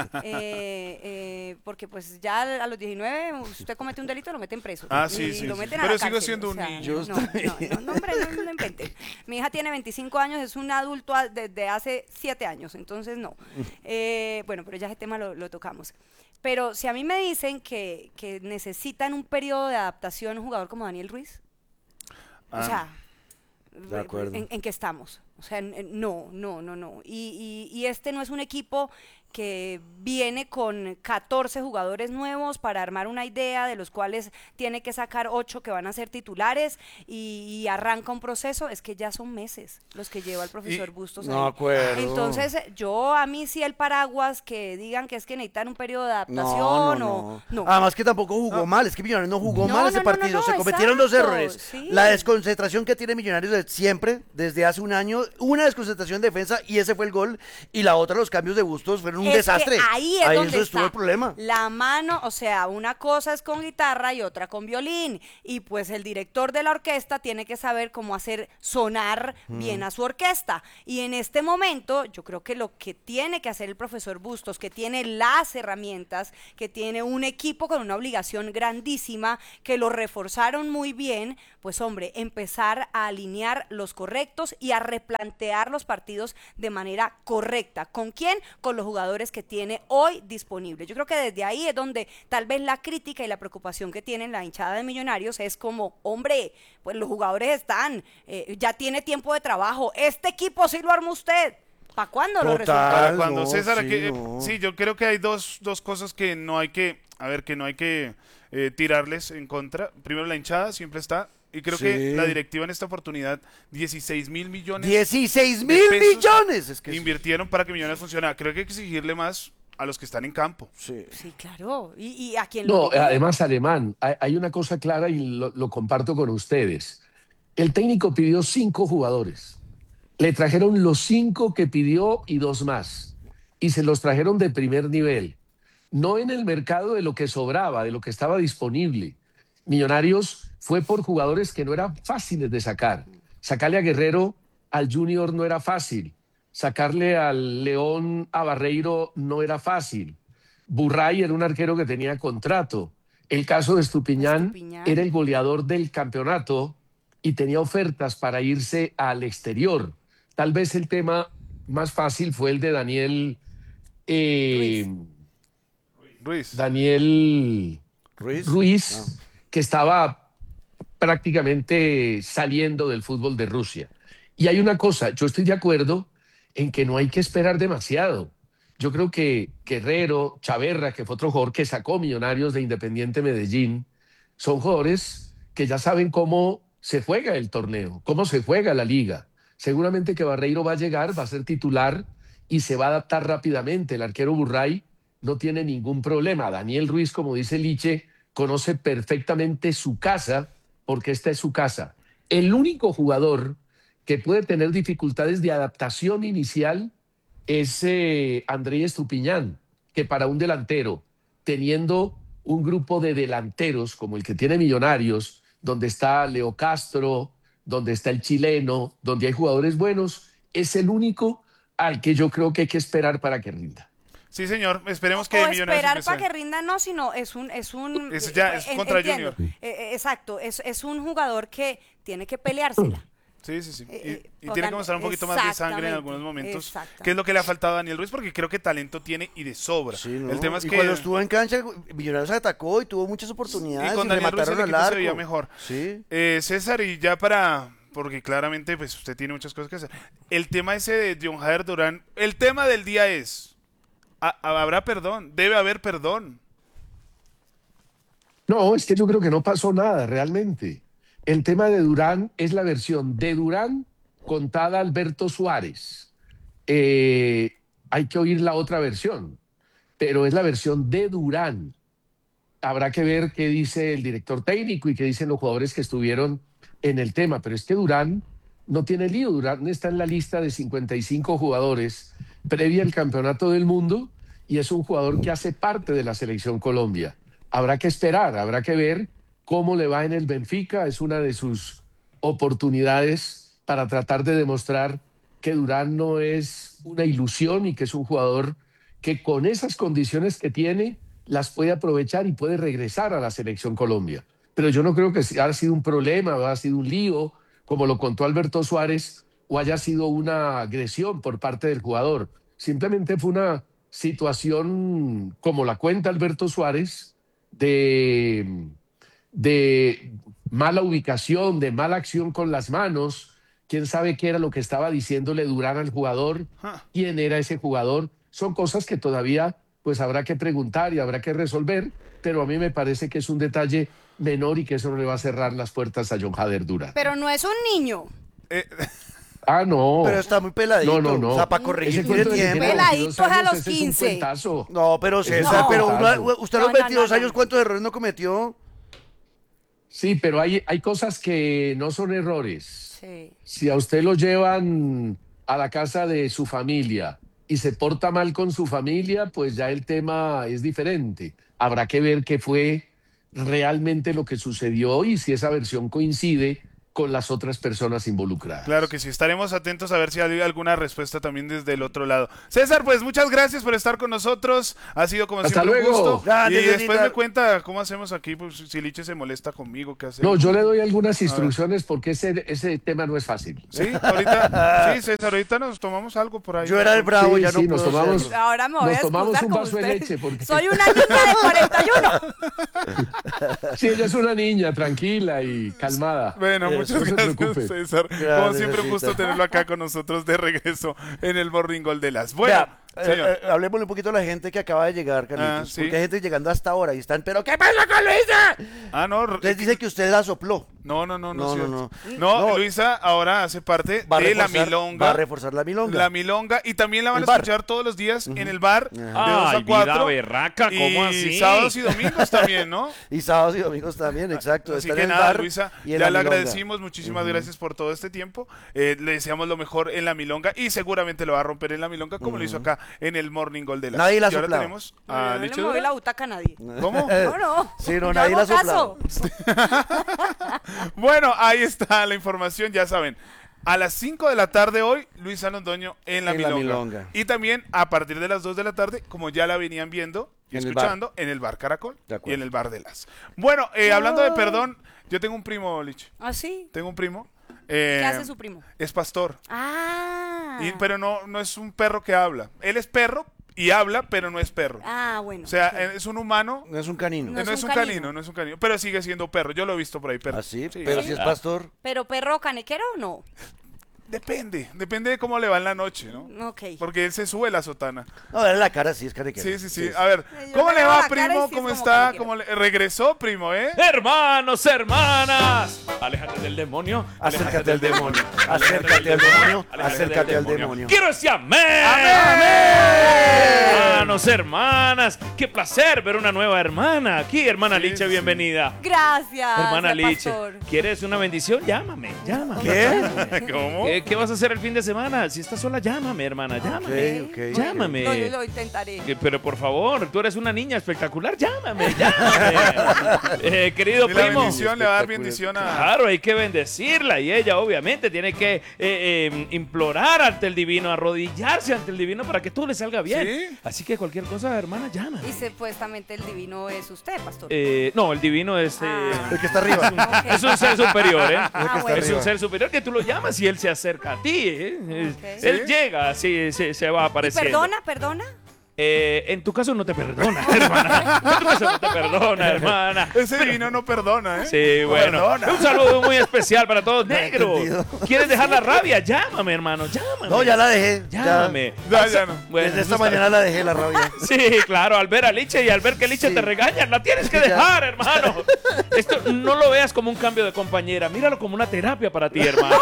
Speaker 5: Porque pues ya a los 19 usted comete un delito, lo meten preso.
Speaker 2: Ah,
Speaker 5: y
Speaker 2: sí, sí.
Speaker 5: lo meten a
Speaker 2: Pero
Speaker 5: la
Speaker 2: sigo
Speaker 5: cárcel,
Speaker 2: siendo
Speaker 5: o
Speaker 2: un
Speaker 5: sea,
Speaker 2: niño.
Speaker 5: No, hombre, no inventen. Mi hija tiene 25 años, es un adulto desde hace 7 años, entonces no. Bueno, pero ya ese tema lo tocamos. Pero si a mí me dicen que necesitan un periodo de adaptación un jugador como Daniel Ruiz, o sea,
Speaker 3: de acuerdo.
Speaker 5: ¿en qué estamos? O sea, no. Y este no es un equipo que viene con 14 jugadores nuevos para armar una idea, de los cuales tiene que sacar 8 que van a ser titulares y arranca un proceso. Es que ya son meses los que lleva el profesor Bustos
Speaker 3: No
Speaker 5: ahí.
Speaker 3: acuerdo.
Speaker 5: Entonces, a mí sí el paraguas que digan que es que necesitan un periodo de adaptación
Speaker 3: No.
Speaker 5: no.
Speaker 3: Además que tampoco jugó mal, es que Millonarios no jugó
Speaker 5: No,
Speaker 3: mal ese
Speaker 5: no, no,
Speaker 3: partido,
Speaker 5: no,
Speaker 3: se cometieron dos
Speaker 5: exacto,
Speaker 3: errores.
Speaker 5: sí.
Speaker 3: La desconcentración que tiene Millonarios siempre, desde hace un año, una desconcentración de defensa y ese fue el gol, y la otra, los cambios de Bustos fueron un
Speaker 5: Es que
Speaker 3: desastre.
Speaker 5: ahí es donde
Speaker 3: estuvo
Speaker 5: está
Speaker 3: el problema.
Speaker 5: la mano, o sea, una cosa es con guitarra y otra con violín, y pues el director de la orquesta tiene que saber cómo hacer sonar bien a su orquesta, y en este momento yo creo que lo que tiene que hacer el profesor Bustos, que tiene las herramientas, que tiene un equipo con una obligación grandísima, que lo reforzaron muy bien, pues hombre, empezar a alinear los correctos y a replantear los partidos de manera correcta. ¿Con quién? Con los jugadores que tiene hoy disponibles. Yo creo que desde ahí es donde tal vez la crítica y la preocupación que tienen la hinchada de Millonarios es como, hombre, pues los jugadores están, ya tiene tiempo de trabajo, este equipo sí lo armó usted. ¿Para cuándo los resultados?
Speaker 2: Para cuando
Speaker 3: no,
Speaker 2: César,
Speaker 3: sí,
Speaker 2: aquí,
Speaker 3: no.
Speaker 2: sí, yo creo que hay dos cosas que no hay que, tirarles en contra. Primero, la hinchada siempre está, y creo que
Speaker 3: Sí.
Speaker 2: la directiva en esta oportunidad, 16.000 millones
Speaker 3: 16.000
Speaker 2: de pesos
Speaker 3: millones. Es que
Speaker 2: invirtieron para que Millonarios funcionara. Creo que hay que exigirle más a los que están en campo.
Speaker 3: sí.
Speaker 5: Sí, claro. Y a quien
Speaker 9: No,
Speaker 5: lo diga.
Speaker 9: además, Alemán, hay una cosa clara y lo comparto con ustedes. El técnico pidió 5 jugadores. Le trajeron los 5 que pidió y 2 más. Y se los trajeron de primer nivel. No en el mercado de lo que sobraba, de lo que estaba disponible. Millonarios fue por jugadores que no eran fáciles de sacar. Sacarle a Guerrero al Junior no era fácil. Sacarle al León a Barreiro no era fácil. Burray era un arquero que tenía contrato. El caso de Estupiñán era el goleador del campeonato y tenía ofertas para irse al exterior. Tal vez el tema más fácil fue el de Daniel
Speaker 2: Ruiz.
Speaker 9: Ruiz, que estaba prácticamente saliendo del fútbol de Rusia. Y hay una cosa, yo estoy de acuerdo en que no hay que esperar demasiado. Yo creo que Guerrero, Chaverra, que fue otro jugador que sacó Millonarios de Independiente Medellín, son jugadores que ya saben cómo se juega el torneo, cómo se juega la liga. Seguramente que Barreiro va a llegar, va a ser titular y se va a adaptar rápidamente. El arquero Burray no tiene ningún problema. Daniel Ruiz, como dice Liche, conoce perfectamente su casa porque esta es su casa. El único jugador que puede tener dificultades de adaptación inicial es Andrés Estupiñán, que para un delantero, teniendo un grupo de delanteros como el que tiene Millonarios, donde está Leo Castro, donde está el chileno, donde hay jugadores buenos, es el único al que yo creo que hay que esperar para que rinda.
Speaker 2: Sí, señor. Esperemos que
Speaker 5: O
Speaker 2: Millonarios
Speaker 5: esperar
Speaker 2: empiece.
Speaker 5: para que rinda, no, sino es un
Speaker 2: Eso ya es contra
Speaker 5: entiendo.
Speaker 2: Junior.
Speaker 5: Exacto, es un jugador que tiene que peleársela.
Speaker 2: Sí. Y tiene que
Speaker 5: total,
Speaker 2: mostrar un poquito más de sangre en
Speaker 5: exactamente,
Speaker 2: algunos momentos.
Speaker 5: exactamente.
Speaker 2: Que es lo que le ha faltado a Daniel Ruiz, porque creo que talento tiene y de sobra.
Speaker 3: Sí, ¿no?
Speaker 2: El tema es
Speaker 3: y
Speaker 2: que
Speaker 3: cuando estuvo en cancha, Millonarios atacó y tuvo muchas oportunidades
Speaker 2: y con
Speaker 3: le
Speaker 2: Daniel Ruiz el
Speaker 3: mataron al
Speaker 2: equipo se
Speaker 3: arco.
Speaker 2: veía mejor.
Speaker 3: Sí.
Speaker 2: César, y ya porque claramente pues usted tiene muchas cosas que hacer. El tema ese de John Jader Durán, el tema del día es, ¿habrá perdón? Debe haber perdón.
Speaker 9: No, es que yo creo que no pasó nada realmente. El tema de Durán es la versión de Durán contada a Alberto Suárez. Hay que oír la otra versión, pero es la versión de Durán. Habrá que ver qué dice el director técnico y qué dicen los jugadores que estuvieron en el tema, pero es que Durán no tiene lío. Durán está en la lista de 55 jugadores previa al Campeonato del Mundo y es un jugador que hace parte de la Selección Colombia. Habrá que esperar, habrá que ver cómo le va en el Benfica. Es una de sus oportunidades para tratar de demostrar que Durán no es una ilusión y que es un jugador que con esas condiciones que tiene las puede aprovechar y puede regresar a la Selección Colombia. Pero yo no creo que haya sido un problema, haya sido un lío, como lo contó Alberto Suárez, o haya sido una agresión por parte del jugador. Simplemente fue una situación, como la cuenta Alberto Suárez, de mala ubicación, de mala acción con las manos. Quién sabe qué era lo que estaba diciéndole Durán al jugador, quién era ese jugador. son cosas que todavía pues habrá que preguntar y habrá que resolver, pero a mí me parece que es un detalle menor y que eso no le va a cerrar las puertas a Jon Hader Durán.
Speaker 5: Pero no es un niño.
Speaker 9: Ah, no.
Speaker 3: Pero está muy peladito.
Speaker 9: No.
Speaker 3: O sea, para corregir
Speaker 9: Ese
Speaker 3: tiene
Speaker 9: cuento de que
Speaker 3: tiempo.
Speaker 9: tiene
Speaker 5: Peladitos
Speaker 9: 22
Speaker 5: a
Speaker 9: años,
Speaker 5: los
Speaker 9: ese es
Speaker 5: 15.
Speaker 9: un cuentazo.
Speaker 3: No, pero
Speaker 9: Ese es
Speaker 3: César,
Speaker 9: un
Speaker 3: pero
Speaker 9: cuentazo.
Speaker 3: usted a los
Speaker 5: No,
Speaker 3: 22
Speaker 5: no.
Speaker 3: años, ¿cuántos errores no cometió?
Speaker 9: Sí, pero hay cosas que no son errores.
Speaker 5: Sí.
Speaker 9: Si a usted lo llevan a la casa de su familia y se porta mal con su familia, pues ya el tema es diferente. Habrá que ver qué fue realmente lo que sucedió y si esa versión coincide con las otras personas involucradas.
Speaker 2: Claro que sí, estaremos atentos a ver si hay alguna respuesta también desde el otro lado. César, pues muchas gracias por estar con nosotros. Ha sido como
Speaker 9: Hasta
Speaker 2: siempre
Speaker 9: luego.
Speaker 2: un gusto.
Speaker 3: Gracias,
Speaker 2: Y después
Speaker 3: Jonita.
Speaker 2: me cuenta cómo hacemos aquí, pues si Liche se molesta conmigo, ¿qué hacemos?
Speaker 9: No, yo le doy algunas instrucciones porque ese tema no es fácil.
Speaker 2: Sí, ahorita, sí, César, ahorita nos tomamos algo por ahí.
Speaker 3: Yo era el bravo,
Speaker 9: Sí,
Speaker 3: ya
Speaker 9: sí,
Speaker 3: no
Speaker 9: nos
Speaker 3: puedo
Speaker 9: tomamos-
Speaker 3: hacerlo.
Speaker 5: Ahora me voy a
Speaker 9: Nos tomamos
Speaker 5: excusar
Speaker 9: un
Speaker 5: con
Speaker 9: vaso de
Speaker 5: usted.
Speaker 9: leche porque-
Speaker 5: Soy una niña de 41.
Speaker 9: Sí, ella es una niña tranquila y calmada.
Speaker 2: Bueno,
Speaker 3: Eso,
Speaker 2: muchas
Speaker 9: no se
Speaker 2: gracias,
Speaker 9: preocupe.
Speaker 2: César.
Speaker 3: Gracias,
Speaker 2: Como siempre, un gusto
Speaker 3: César.
Speaker 2: tenerlo acá con nosotros de regreso en el Morning Gold de las. Bueno,
Speaker 3: Vea,
Speaker 2: señor.
Speaker 3: hablemosle un poquito a la gente que acaba de llegar, Carlitos.
Speaker 2: Sí.
Speaker 3: Porque hay gente llegando hasta ahora y están, ¿pero qué pasa con Luisa?
Speaker 2: Ah, no.
Speaker 3: Entonces dice que usted la sopló.
Speaker 2: No,
Speaker 3: No,
Speaker 2: es cierto.
Speaker 3: no.
Speaker 2: No, Luisa ahora hace parte
Speaker 3: Va a
Speaker 2: de la
Speaker 3: reforzar-
Speaker 2: milonga.
Speaker 3: Va a reforzar la milonga.
Speaker 2: La milonga, y también la van
Speaker 3: El
Speaker 2: a
Speaker 3: bar.
Speaker 2: escuchar todos los días en el bar de 2 a
Speaker 4: Ay,
Speaker 2: 4.
Speaker 4: vida berraca, ¿cómo
Speaker 2: y
Speaker 4: así?
Speaker 2: sábados y domingos también, ¿no?
Speaker 3: Y sábados y domingos también, exacto.
Speaker 2: Así
Speaker 3: Está
Speaker 2: que
Speaker 3: en el
Speaker 2: nada,
Speaker 3: bar
Speaker 2: Luisa,
Speaker 3: y en
Speaker 2: ya
Speaker 3: la
Speaker 2: le
Speaker 3: milonga.
Speaker 2: agradecimos, muchísimas gracias por todo este tiempo. Le deseamos lo mejor en la milonga y seguramente lo va a romper en la milonga como lo hizo acá en el Morning Gold de la.
Speaker 3: Nadie la
Speaker 2: Y ahora
Speaker 3: soplaba.
Speaker 2: tenemos
Speaker 5: No,
Speaker 2: a
Speaker 5: yo no le
Speaker 2: Liche
Speaker 5: moví
Speaker 2: Dura.
Speaker 5: la butaca a nadie.
Speaker 2: ¿Cómo?
Speaker 5: No.
Speaker 3: Sí, no,
Speaker 5: Yo
Speaker 3: nadie
Speaker 5: hago
Speaker 3: la soplaba.
Speaker 5: caso.
Speaker 2: Bueno, ahí está la información, ya saben. A las 5 de la tarde hoy, Luisa Londoño en la
Speaker 3: En la
Speaker 2: milonga.
Speaker 3: milonga.
Speaker 2: Y también a partir de las 2 de la tarde, como ya la venían viendo y
Speaker 3: En el
Speaker 2: escuchando, en el bar Caracol
Speaker 3: De
Speaker 2: y
Speaker 3: acuerdo.
Speaker 2: en el bar de las. Bueno, hablando de perdón, yo tengo un primo, Lich.
Speaker 5: ¿Ah, sí?
Speaker 2: Tengo un primo.
Speaker 5: ¿Qué hace su primo?
Speaker 2: Es pastor.
Speaker 5: Ah.
Speaker 2: Pero no es un perro que habla. Él es perro y habla, pero no es perro.
Speaker 5: Ah, bueno.
Speaker 2: O sea,
Speaker 5: ok.
Speaker 2: es un humano.
Speaker 3: No es un canino.
Speaker 5: No
Speaker 2: No es un canino, no es un canino. Pero sigue siendo perro. Yo lo he visto por ahí, perro.
Speaker 3: ¿Ah, sí?
Speaker 2: Sí.
Speaker 3: Pero si es pastor.
Speaker 5: ¿Pero perro canequero o no?
Speaker 2: Depende de cómo le va en la noche, ¿no?
Speaker 5: Ok.
Speaker 2: Porque él se sube la sotana.
Speaker 3: No, verle la cara sí es canequero.
Speaker 2: Sí. A ver,
Speaker 5: Yo
Speaker 2: ¿cómo
Speaker 5: le
Speaker 2: le
Speaker 5: veo
Speaker 2: va,
Speaker 5: la cara y
Speaker 2: primo?
Speaker 5: sí es
Speaker 2: ¿Cómo
Speaker 5: como
Speaker 2: está?
Speaker 5: canequero.
Speaker 2: Regresó, primo, ¿eh?
Speaker 4: Hermanos, hermanas, aléjate del demonio.
Speaker 3: Acércate al demonio. Acércate al demonio. Acércate al demonio.
Speaker 4: Quiero decir amén. Hermanos, hermanas, qué placer ver una nueva hermana aquí, hermana
Speaker 2: Sí,
Speaker 4: Liche,
Speaker 2: sí.
Speaker 4: bienvenida.
Speaker 5: Gracias.
Speaker 4: Hermana Liche,
Speaker 5: pastor.
Speaker 4: ¿quieres una bendición? Llámame.
Speaker 3: ¿Qué?
Speaker 2: ¿Cómo?
Speaker 4: ¿Qué vas a hacer el fin de semana? Si estás sola, llámame, hermana, llámame.
Speaker 3: Ok.
Speaker 4: Llámame.
Speaker 5: No, yo lo intentaré.
Speaker 4: Pero por favor, tú eres una niña espectacular, llámame. Querido
Speaker 2: Y la
Speaker 4: primo.
Speaker 2: bendición le va a dar bendición a...
Speaker 4: Claro, hay que bendecirla y ella obviamente tiene que implorar ante el divino, arrodillarse ante el divino para que todo le salga bien.
Speaker 2: ¿Sí?
Speaker 4: Así que cualquier cosa, hermana, llama.
Speaker 5: Y supuestamente el divino es usted, pastor.
Speaker 4: No, el divino es,
Speaker 3: El que está arriba.
Speaker 5: Ok.
Speaker 4: es un ser superior, ¿eh?
Speaker 5: Ah,
Speaker 3: está
Speaker 5: bueno.
Speaker 4: Es un
Speaker 3: arriba.
Speaker 4: ser superior que tú lo llamas y él se acerca a ti.
Speaker 5: Ok.
Speaker 4: Él llega, sí, se va
Speaker 5: ¿Y
Speaker 4: apareciendo.
Speaker 5: perdona?
Speaker 4: En tu caso no te perdona, hermana. En tu caso no te perdona, hermana.
Speaker 2: Ese vino no perdona, ¿eh?
Speaker 4: Sí, bueno.
Speaker 2: Perdona.
Speaker 4: Un saludo muy especial para todos.
Speaker 3: No he
Speaker 4: Negro,
Speaker 3: entendido.
Speaker 4: ¿quieres dejar la rabia? Llámame, hermano, llámame.
Speaker 3: No, ya la dejé.
Speaker 4: Llámame.
Speaker 2: Ya no.
Speaker 4: Bueno,
Speaker 3: Desde
Speaker 4: eso
Speaker 3: esta
Speaker 4: está
Speaker 3: mañana la dejé la rabia.
Speaker 4: Sí, claro, al ver a Liche y al ver que Liche
Speaker 3: Sí.
Speaker 4: te regaña, la tienes que
Speaker 3: Sí, ya.
Speaker 4: dejar, hermano. Esto no lo veas como un cambio de compañera, míralo como una terapia para ti, hermano.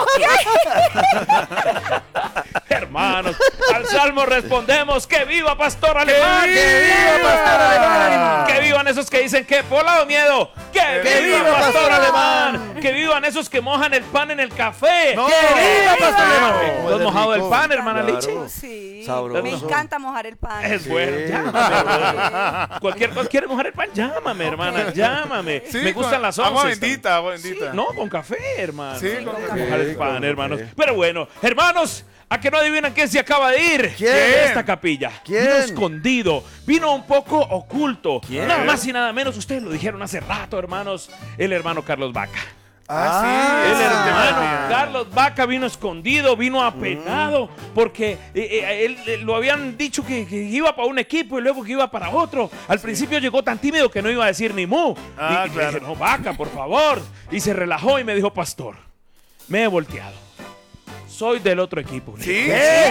Speaker 4: Hermanos, al salmo respondemos que viva Pastor Alemán.
Speaker 3: ¡Que viva Pastor Alemán!
Speaker 4: Que vivan esos que dicen que por lado miedo. Que viva Pastor Alemán. Que vivan esos que mojan el pan en el café.
Speaker 2: No.
Speaker 3: ¡Que viva Pastor Alemán!
Speaker 4: ¿Tú has mojado el pan, hermana
Speaker 3: Claro.
Speaker 4: Liche?
Speaker 5: Sí.
Speaker 3: Sabroso.
Speaker 5: Me encanta mojar el pan.
Speaker 4: Es
Speaker 3: Sí.
Speaker 4: bueno, llámame. Bro. Cualquier cosa, ¿quieres mojar el pan? Llámame, hermana, llámame.
Speaker 2: Sí,
Speaker 4: Me gustan
Speaker 2: con
Speaker 4: las
Speaker 2: agua
Speaker 4: once.
Speaker 2: bendita, agua bendita.
Speaker 4: Sí, no, con café, hermano.
Speaker 2: Sí,
Speaker 5: con
Speaker 4: Mojar
Speaker 5: café.
Speaker 4: el pan,
Speaker 3: con
Speaker 4: hermanos.
Speaker 3: café.
Speaker 4: Pero bueno, hermanos, ¿a que no adivinan quién se acaba de ir?
Speaker 3: ¿Quién?
Speaker 4: De esta capilla.
Speaker 3: ¿Quién?
Speaker 4: Vino escondido, vino un poco oculto.
Speaker 3: ¿Quién?
Speaker 4: Nada más y nada menos, ustedes lo dijeron hace rato, hermanos, el hermano Carlos Vaca.
Speaker 2: Ah,
Speaker 4: El
Speaker 2: sí.
Speaker 4: hermano Carlos Vaca vino escondido, vino apenado, porque él lo habían dicho que iba para un equipo y luego que iba para otro. Al principio llegó tan tímido que no iba a decir ni mu.
Speaker 2: Ah,
Speaker 4: y le
Speaker 2: claro.
Speaker 4: dije, no, Vaca, por favor. Y se relajó y me dijo, pastor, me he volteado. Soy del otro equipo.
Speaker 2: ¿Sí?
Speaker 3: ¿Qué?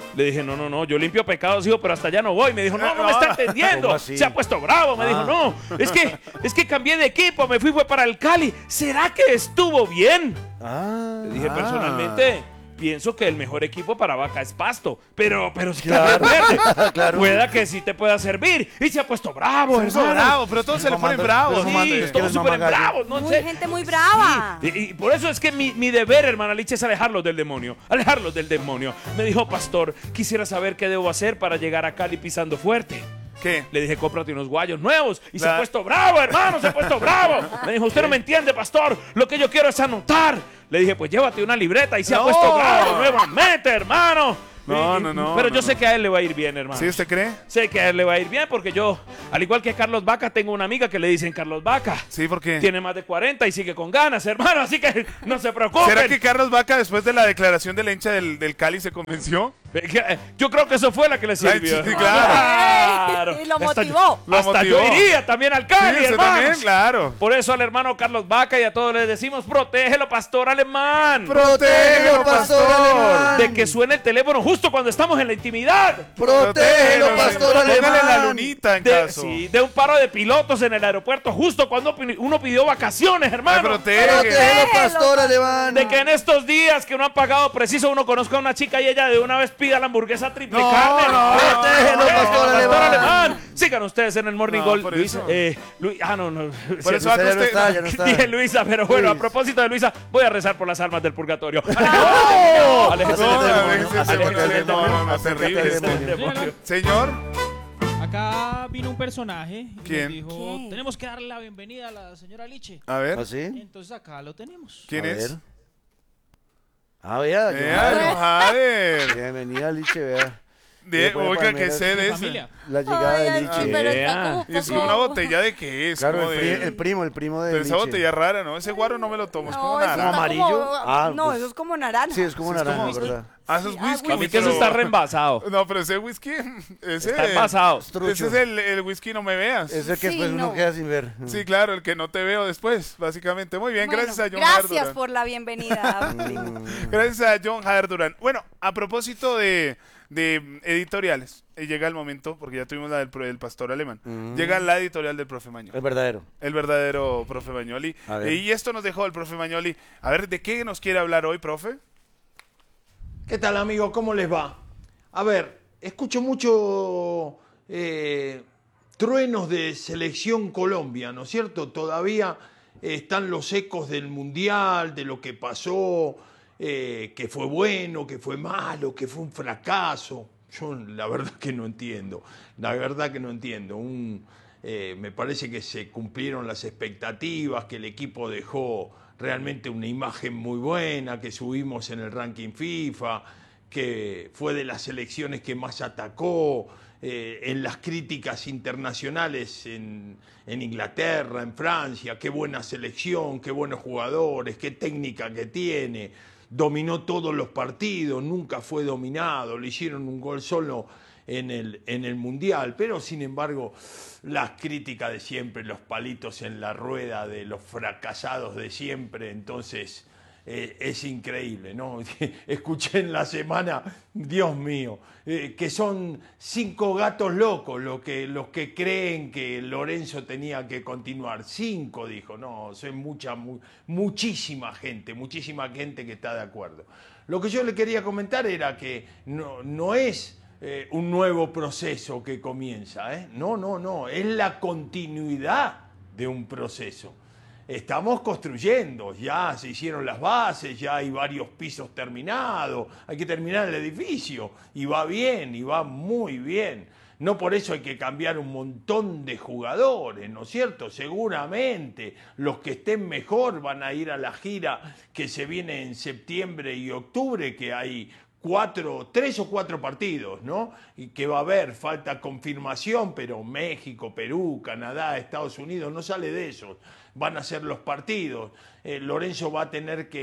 Speaker 4: Le dije, no, yo limpio pecados, hijo, pero hasta allá no voy. Me dijo, no me está entendiendo.
Speaker 3: ¿Cómo así?
Speaker 4: Se ha puesto bravo. Me dijo, no, es que cambié de equipo, me fue para el Cali. ¿Será que estuvo bien? Le dije, personalmente, pienso que el mejor equipo para Vaca es Pasto. Pero si
Speaker 3: Claro.
Speaker 4: cambias verde,
Speaker 3: Claro.
Speaker 4: pueda que sí te pueda servir. Y se ha puesto bravo,
Speaker 2: Se puso
Speaker 4: hermano.
Speaker 2: bravo, pero todos se le ponen bravos.
Speaker 4: Sí, todos súper bravos, no sé.
Speaker 5: Gente muy brava.
Speaker 4: Y por eso es que mi deber, hermana Liche, es alejarlos del demonio. Alejarlos del demonio. Me dijo, pastor, quisiera saber qué debo hacer para llegar a Cali pisando fuerte.
Speaker 2: ¿Qué?
Speaker 4: Le dije, cómprate unos guayos nuevos. Y se ha puesto bravo, hermano, se ha puesto bravo. Me dijo, usted no me entiende, pastor. Lo que yo quiero es anotar. Le dije, pues llévate una libreta. Y se ha puesto bravo nuevamente, hermano.
Speaker 2: No.
Speaker 4: Pero yo sé que a él le va a ir bien, hermano.
Speaker 2: ¿Sí usted cree?
Speaker 4: Sé que a él le va a ir bien porque yo, al igual que Carlos Vaca, tengo una amiga que le dicen Carlos Vaca.
Speaker 2: Sí, ¿por qué?
Speaker 4: Tiene más de 40 y sigue con ganas, hermano. Así que no se preocupen.
Speaker 2: ¿Será que Carlos Vaca, después de la declaración de la hincha del Cali, se convenció?
Speaker 4: Yo creo que eso fue la que le sirvió.
Speaker 2: Sí, claro.
Speaker 5: Y lo motivó.
Speaker 4: Hasta yo iría también al Cali,
Speaker 2: Sí, usted
Speaker 4: hermano.
Speaker 2: también, claro.
Speaker 4: Por eso al hermano Carlos Vaca y a todos les decimos, protégelo, pastor alemán.
Speaker 3: ¡Protégelo, pastor alemán!
Speaker 4: De que suene el teléfono justo cuando estamos en la intimidad.
Speaker 3: ¡Protégelo, pastor
Speaker 2: Póngale
Speaker 3: alemán!
Speaker 2: la lunita en caso.
Speaker 4: Sí, de un paro de pilotos en el aeropuerto justo cuando uno pidió vacaciones, hermano.
Speaker 3: ¡Protégelo, pastor alemán!
Speaker 4: De que en estos días que uno ha pagado preciso, uno conozca a una chica y ella de una vez pida la hamburguesa triple carne.
Speaker 3: ¡Protégelo, pastor alemán!
Speaker 4: Sigan ustedes en el Morning
Speaker 2: No,
Speaker 4: Gold.
Speaker 2: por
Speaker 4: Luisa,
Speaker 2: eso.
Speaker 4: no.
Speaker 2: Por eso
Speaker 3: Ya no está, ya no está.
Speaker 4: Dije Luisa, pero bueno, a
Speaker 3: Luis.
Speaker 4: propósito de Luisa, voy a rezar por las almas del purgatorio.
Speaker 3: ¡No!
Speaker 4: Aléjese
Speaker 3: No,
Speaker 4: del
Speaker 3: no,
Speaker 4: demonio.
Speaker 3: no,
Speaker 4: Aléjese del demonio.
Speaker 2: no, terrible
Speaker 3: Acércate al
Speaker 2: esto.
Speaker 3: demonio.
Speaker 2: Señor,
Speaker 13: Acá vino un personaje y
Speaker 2: ¿Quién?
Speaker 13: nos dijo,
Speaker 5: ¿Quién?
Speaker 13: tenemos que darle la bienvenida a la señora Liche.
Speaker 2: a ver.
Speaker 3: ¿Así?
Speaker 13: Entonces acá lo tenemos.
Speaker 2: ¿Quién
Speaker 3: A
Speaker 2: es?
Speaker 3: ver. Vea,
Speaker 2: John Hader.
Speaker 3: Bienvenida, Liche, vea.
Speaker 2: Bien,
Speaker 3: Puede
Speaker 2: oiga,
Speaker 3: poner
Speaker 2: que sé de eso.
Speaker 13: Familia.
Speaker 3: La llegada
Speaker 5: Ay,
Speaker 3: de
Speaker 5: ay,
Speaker 3: Liche.
Speaker 5: pero está como
Speaker 2: Y es como una botella de qué es.
Speaker 3: Claro,
Speaker 2: como de,
Speaker 3: el primo de
Speaker 2: de esa
Speaker 3: Liche.
Speaker 2: botella rara, ¿no? Ese guaro no me lo tomo, es como
Speaker 5: No, eso
Speaker 2: naranja.
Speaker 5: está
Speaker 3: amarillo?
Speaker 5: como-
Speaker 3: Ah,
Speaker 5: no,
Speaker 3: pues-
Speaker 5: eso es como naranja.
Speaker 3: Sí, es como naranja, ¿verdad?
Speaker 2: Ah, eso es whisky.
Speaker 4: Para mí que eso está reembasado.
Speaker 2: No, pero ese whisky, ese
Speaker 4: Está envasado.
Speaker 2: ese es el whisky no me veas.
Speaker 3: Es el que
Speaker 5: Sí,
Speaker 3: después uno
Speaker 5: no.
Speaker 3: queda sin ver.
Speaker 2: Sí, claro, el que no te veo después, básicamente. Muy bien,
Speaker 5: Bueno,
Speaker 2: gracias a John Hader
Speaker 5: gracias
Speaker 2: Durán.
Speaker 5: por la bienvenida, primo.
Speaker 2: Gracias a John Hader Durán. Bueno, a propósito de editoriales, llega el momento, porque ya tuvimos la del pastor alemán, llega la editorial del profe Mañoli.
Speaker 3: El verdadero.
Speaker 2: El verdadero profe Mañoli.
Speaker 3: A ver.
Speaker 2: Y esto nos dejó el profe Mañoli. A ver, ¿de qué nos quiere hablar hoy, profe?
Speaker 14: ¿Qué tal, amigos? ¿Cómo les va? A ver, escucho mucho truenos de selección Colombia, ¿no es cierto? Todavía están los ecos del Mundial, de lo que pasó, que fue bueno, que fue malo, que fue un fracaso. Yo la verdad que no entiendo, la verdad que no entiendo. Me parece que se cumplieron las expectativas, que el equipo dejó realmente una imagen muy buena, que subimos en el ranking FIFA, que fue de las selecciones que más atacó, en las críticas internacionales en Inglaterra, en Francia, qué buena selección, qué buenos jugadores, qué técnica que tiene, dominó todos los partidos, nunca fue dominado, le hicieron un gol solo en el Mundial, pero sin embargo las críticas de siempre, los palitos en la rueda de los fracasados de siempre, entonces es increíble, ¿no? Escuché en la semana, Dios mío, que son 5 gatos locos los que creen que Lorenzo tenía que continuar. 5, dijo, no, son muchísima gente que está de acuerdo. Lo que yo le quería comentar era que no es un nuevo proceso que comienza, ¿eh? No, es la continuidad de un proceso. Estamos construyendo, ya se hicieron las bases, ya hay varios pisos terminados, hay que terminar el edificio y va bien, y va muy bien. No por eso hay que cambiar un montón de jugadores, ¿no es cierto? Seguramente los que estén mejor van a ir a la gira que se viene en septiembre y octubre, que hay 3 o 4 partidos, ¿no? Y que va a haber, falta confirmación, pero México, Perú, Canadá, Estados Unidos, no sale de esos. Van a ser los partidos. Lorenzo va a tener que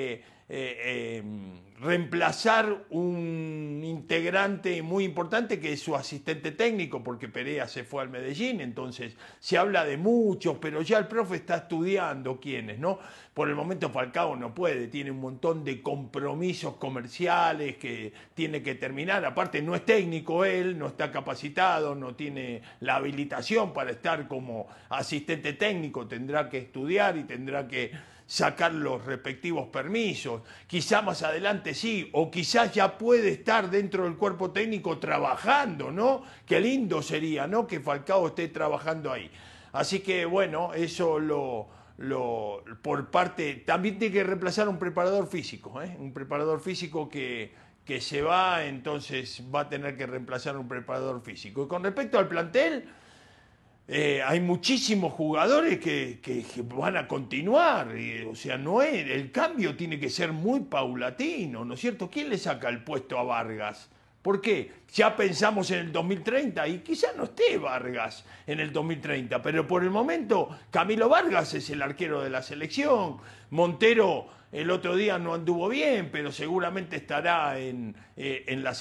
Speaker 14: reemplazar un integrante muy importante que es su asistente técnico, porque Perea se fue al Medellín, entonces se habla de muchos, pero ya el profe está estudiando quiénes, ¿no? Por el momento Falcao no puede, tiene un montón de compromisos comerciales que tiene que terminar, aparte no es técnico él, no está capacitado, no tiene la habilitación para estar como asistente técnico, tendrá que estudiar y tendrá que sacar los respectivos permisos, quizá más adelante sí, o quizás ya puede estar dentro del cuerpo técnico trabajando, ¿no? Qué lindo sería, ¿no? Que Falcao esté trabajando ahí. Así que bueno, eso por parte, también tiene que reemplazar un preparador físico, ¿eh? Un preparador físico que se va, entonces va a tener que reemplazar un preparador físico. Y con respecto al plantel, hay muchísimos jugadores que van a continuar, o sea, no es, el cambio tiene que ser muy paulatino, ¿no es cierto? ¿Quién le saca el puesto a Vargas? ¿Por qué? Ya pensamos en el 2030 y quizás no esté Vargas en el 2030, pero por el momento Camilo Vargas es el arquero de la selección, Montero el otro día no anduvo bien, pero seguramente estará en la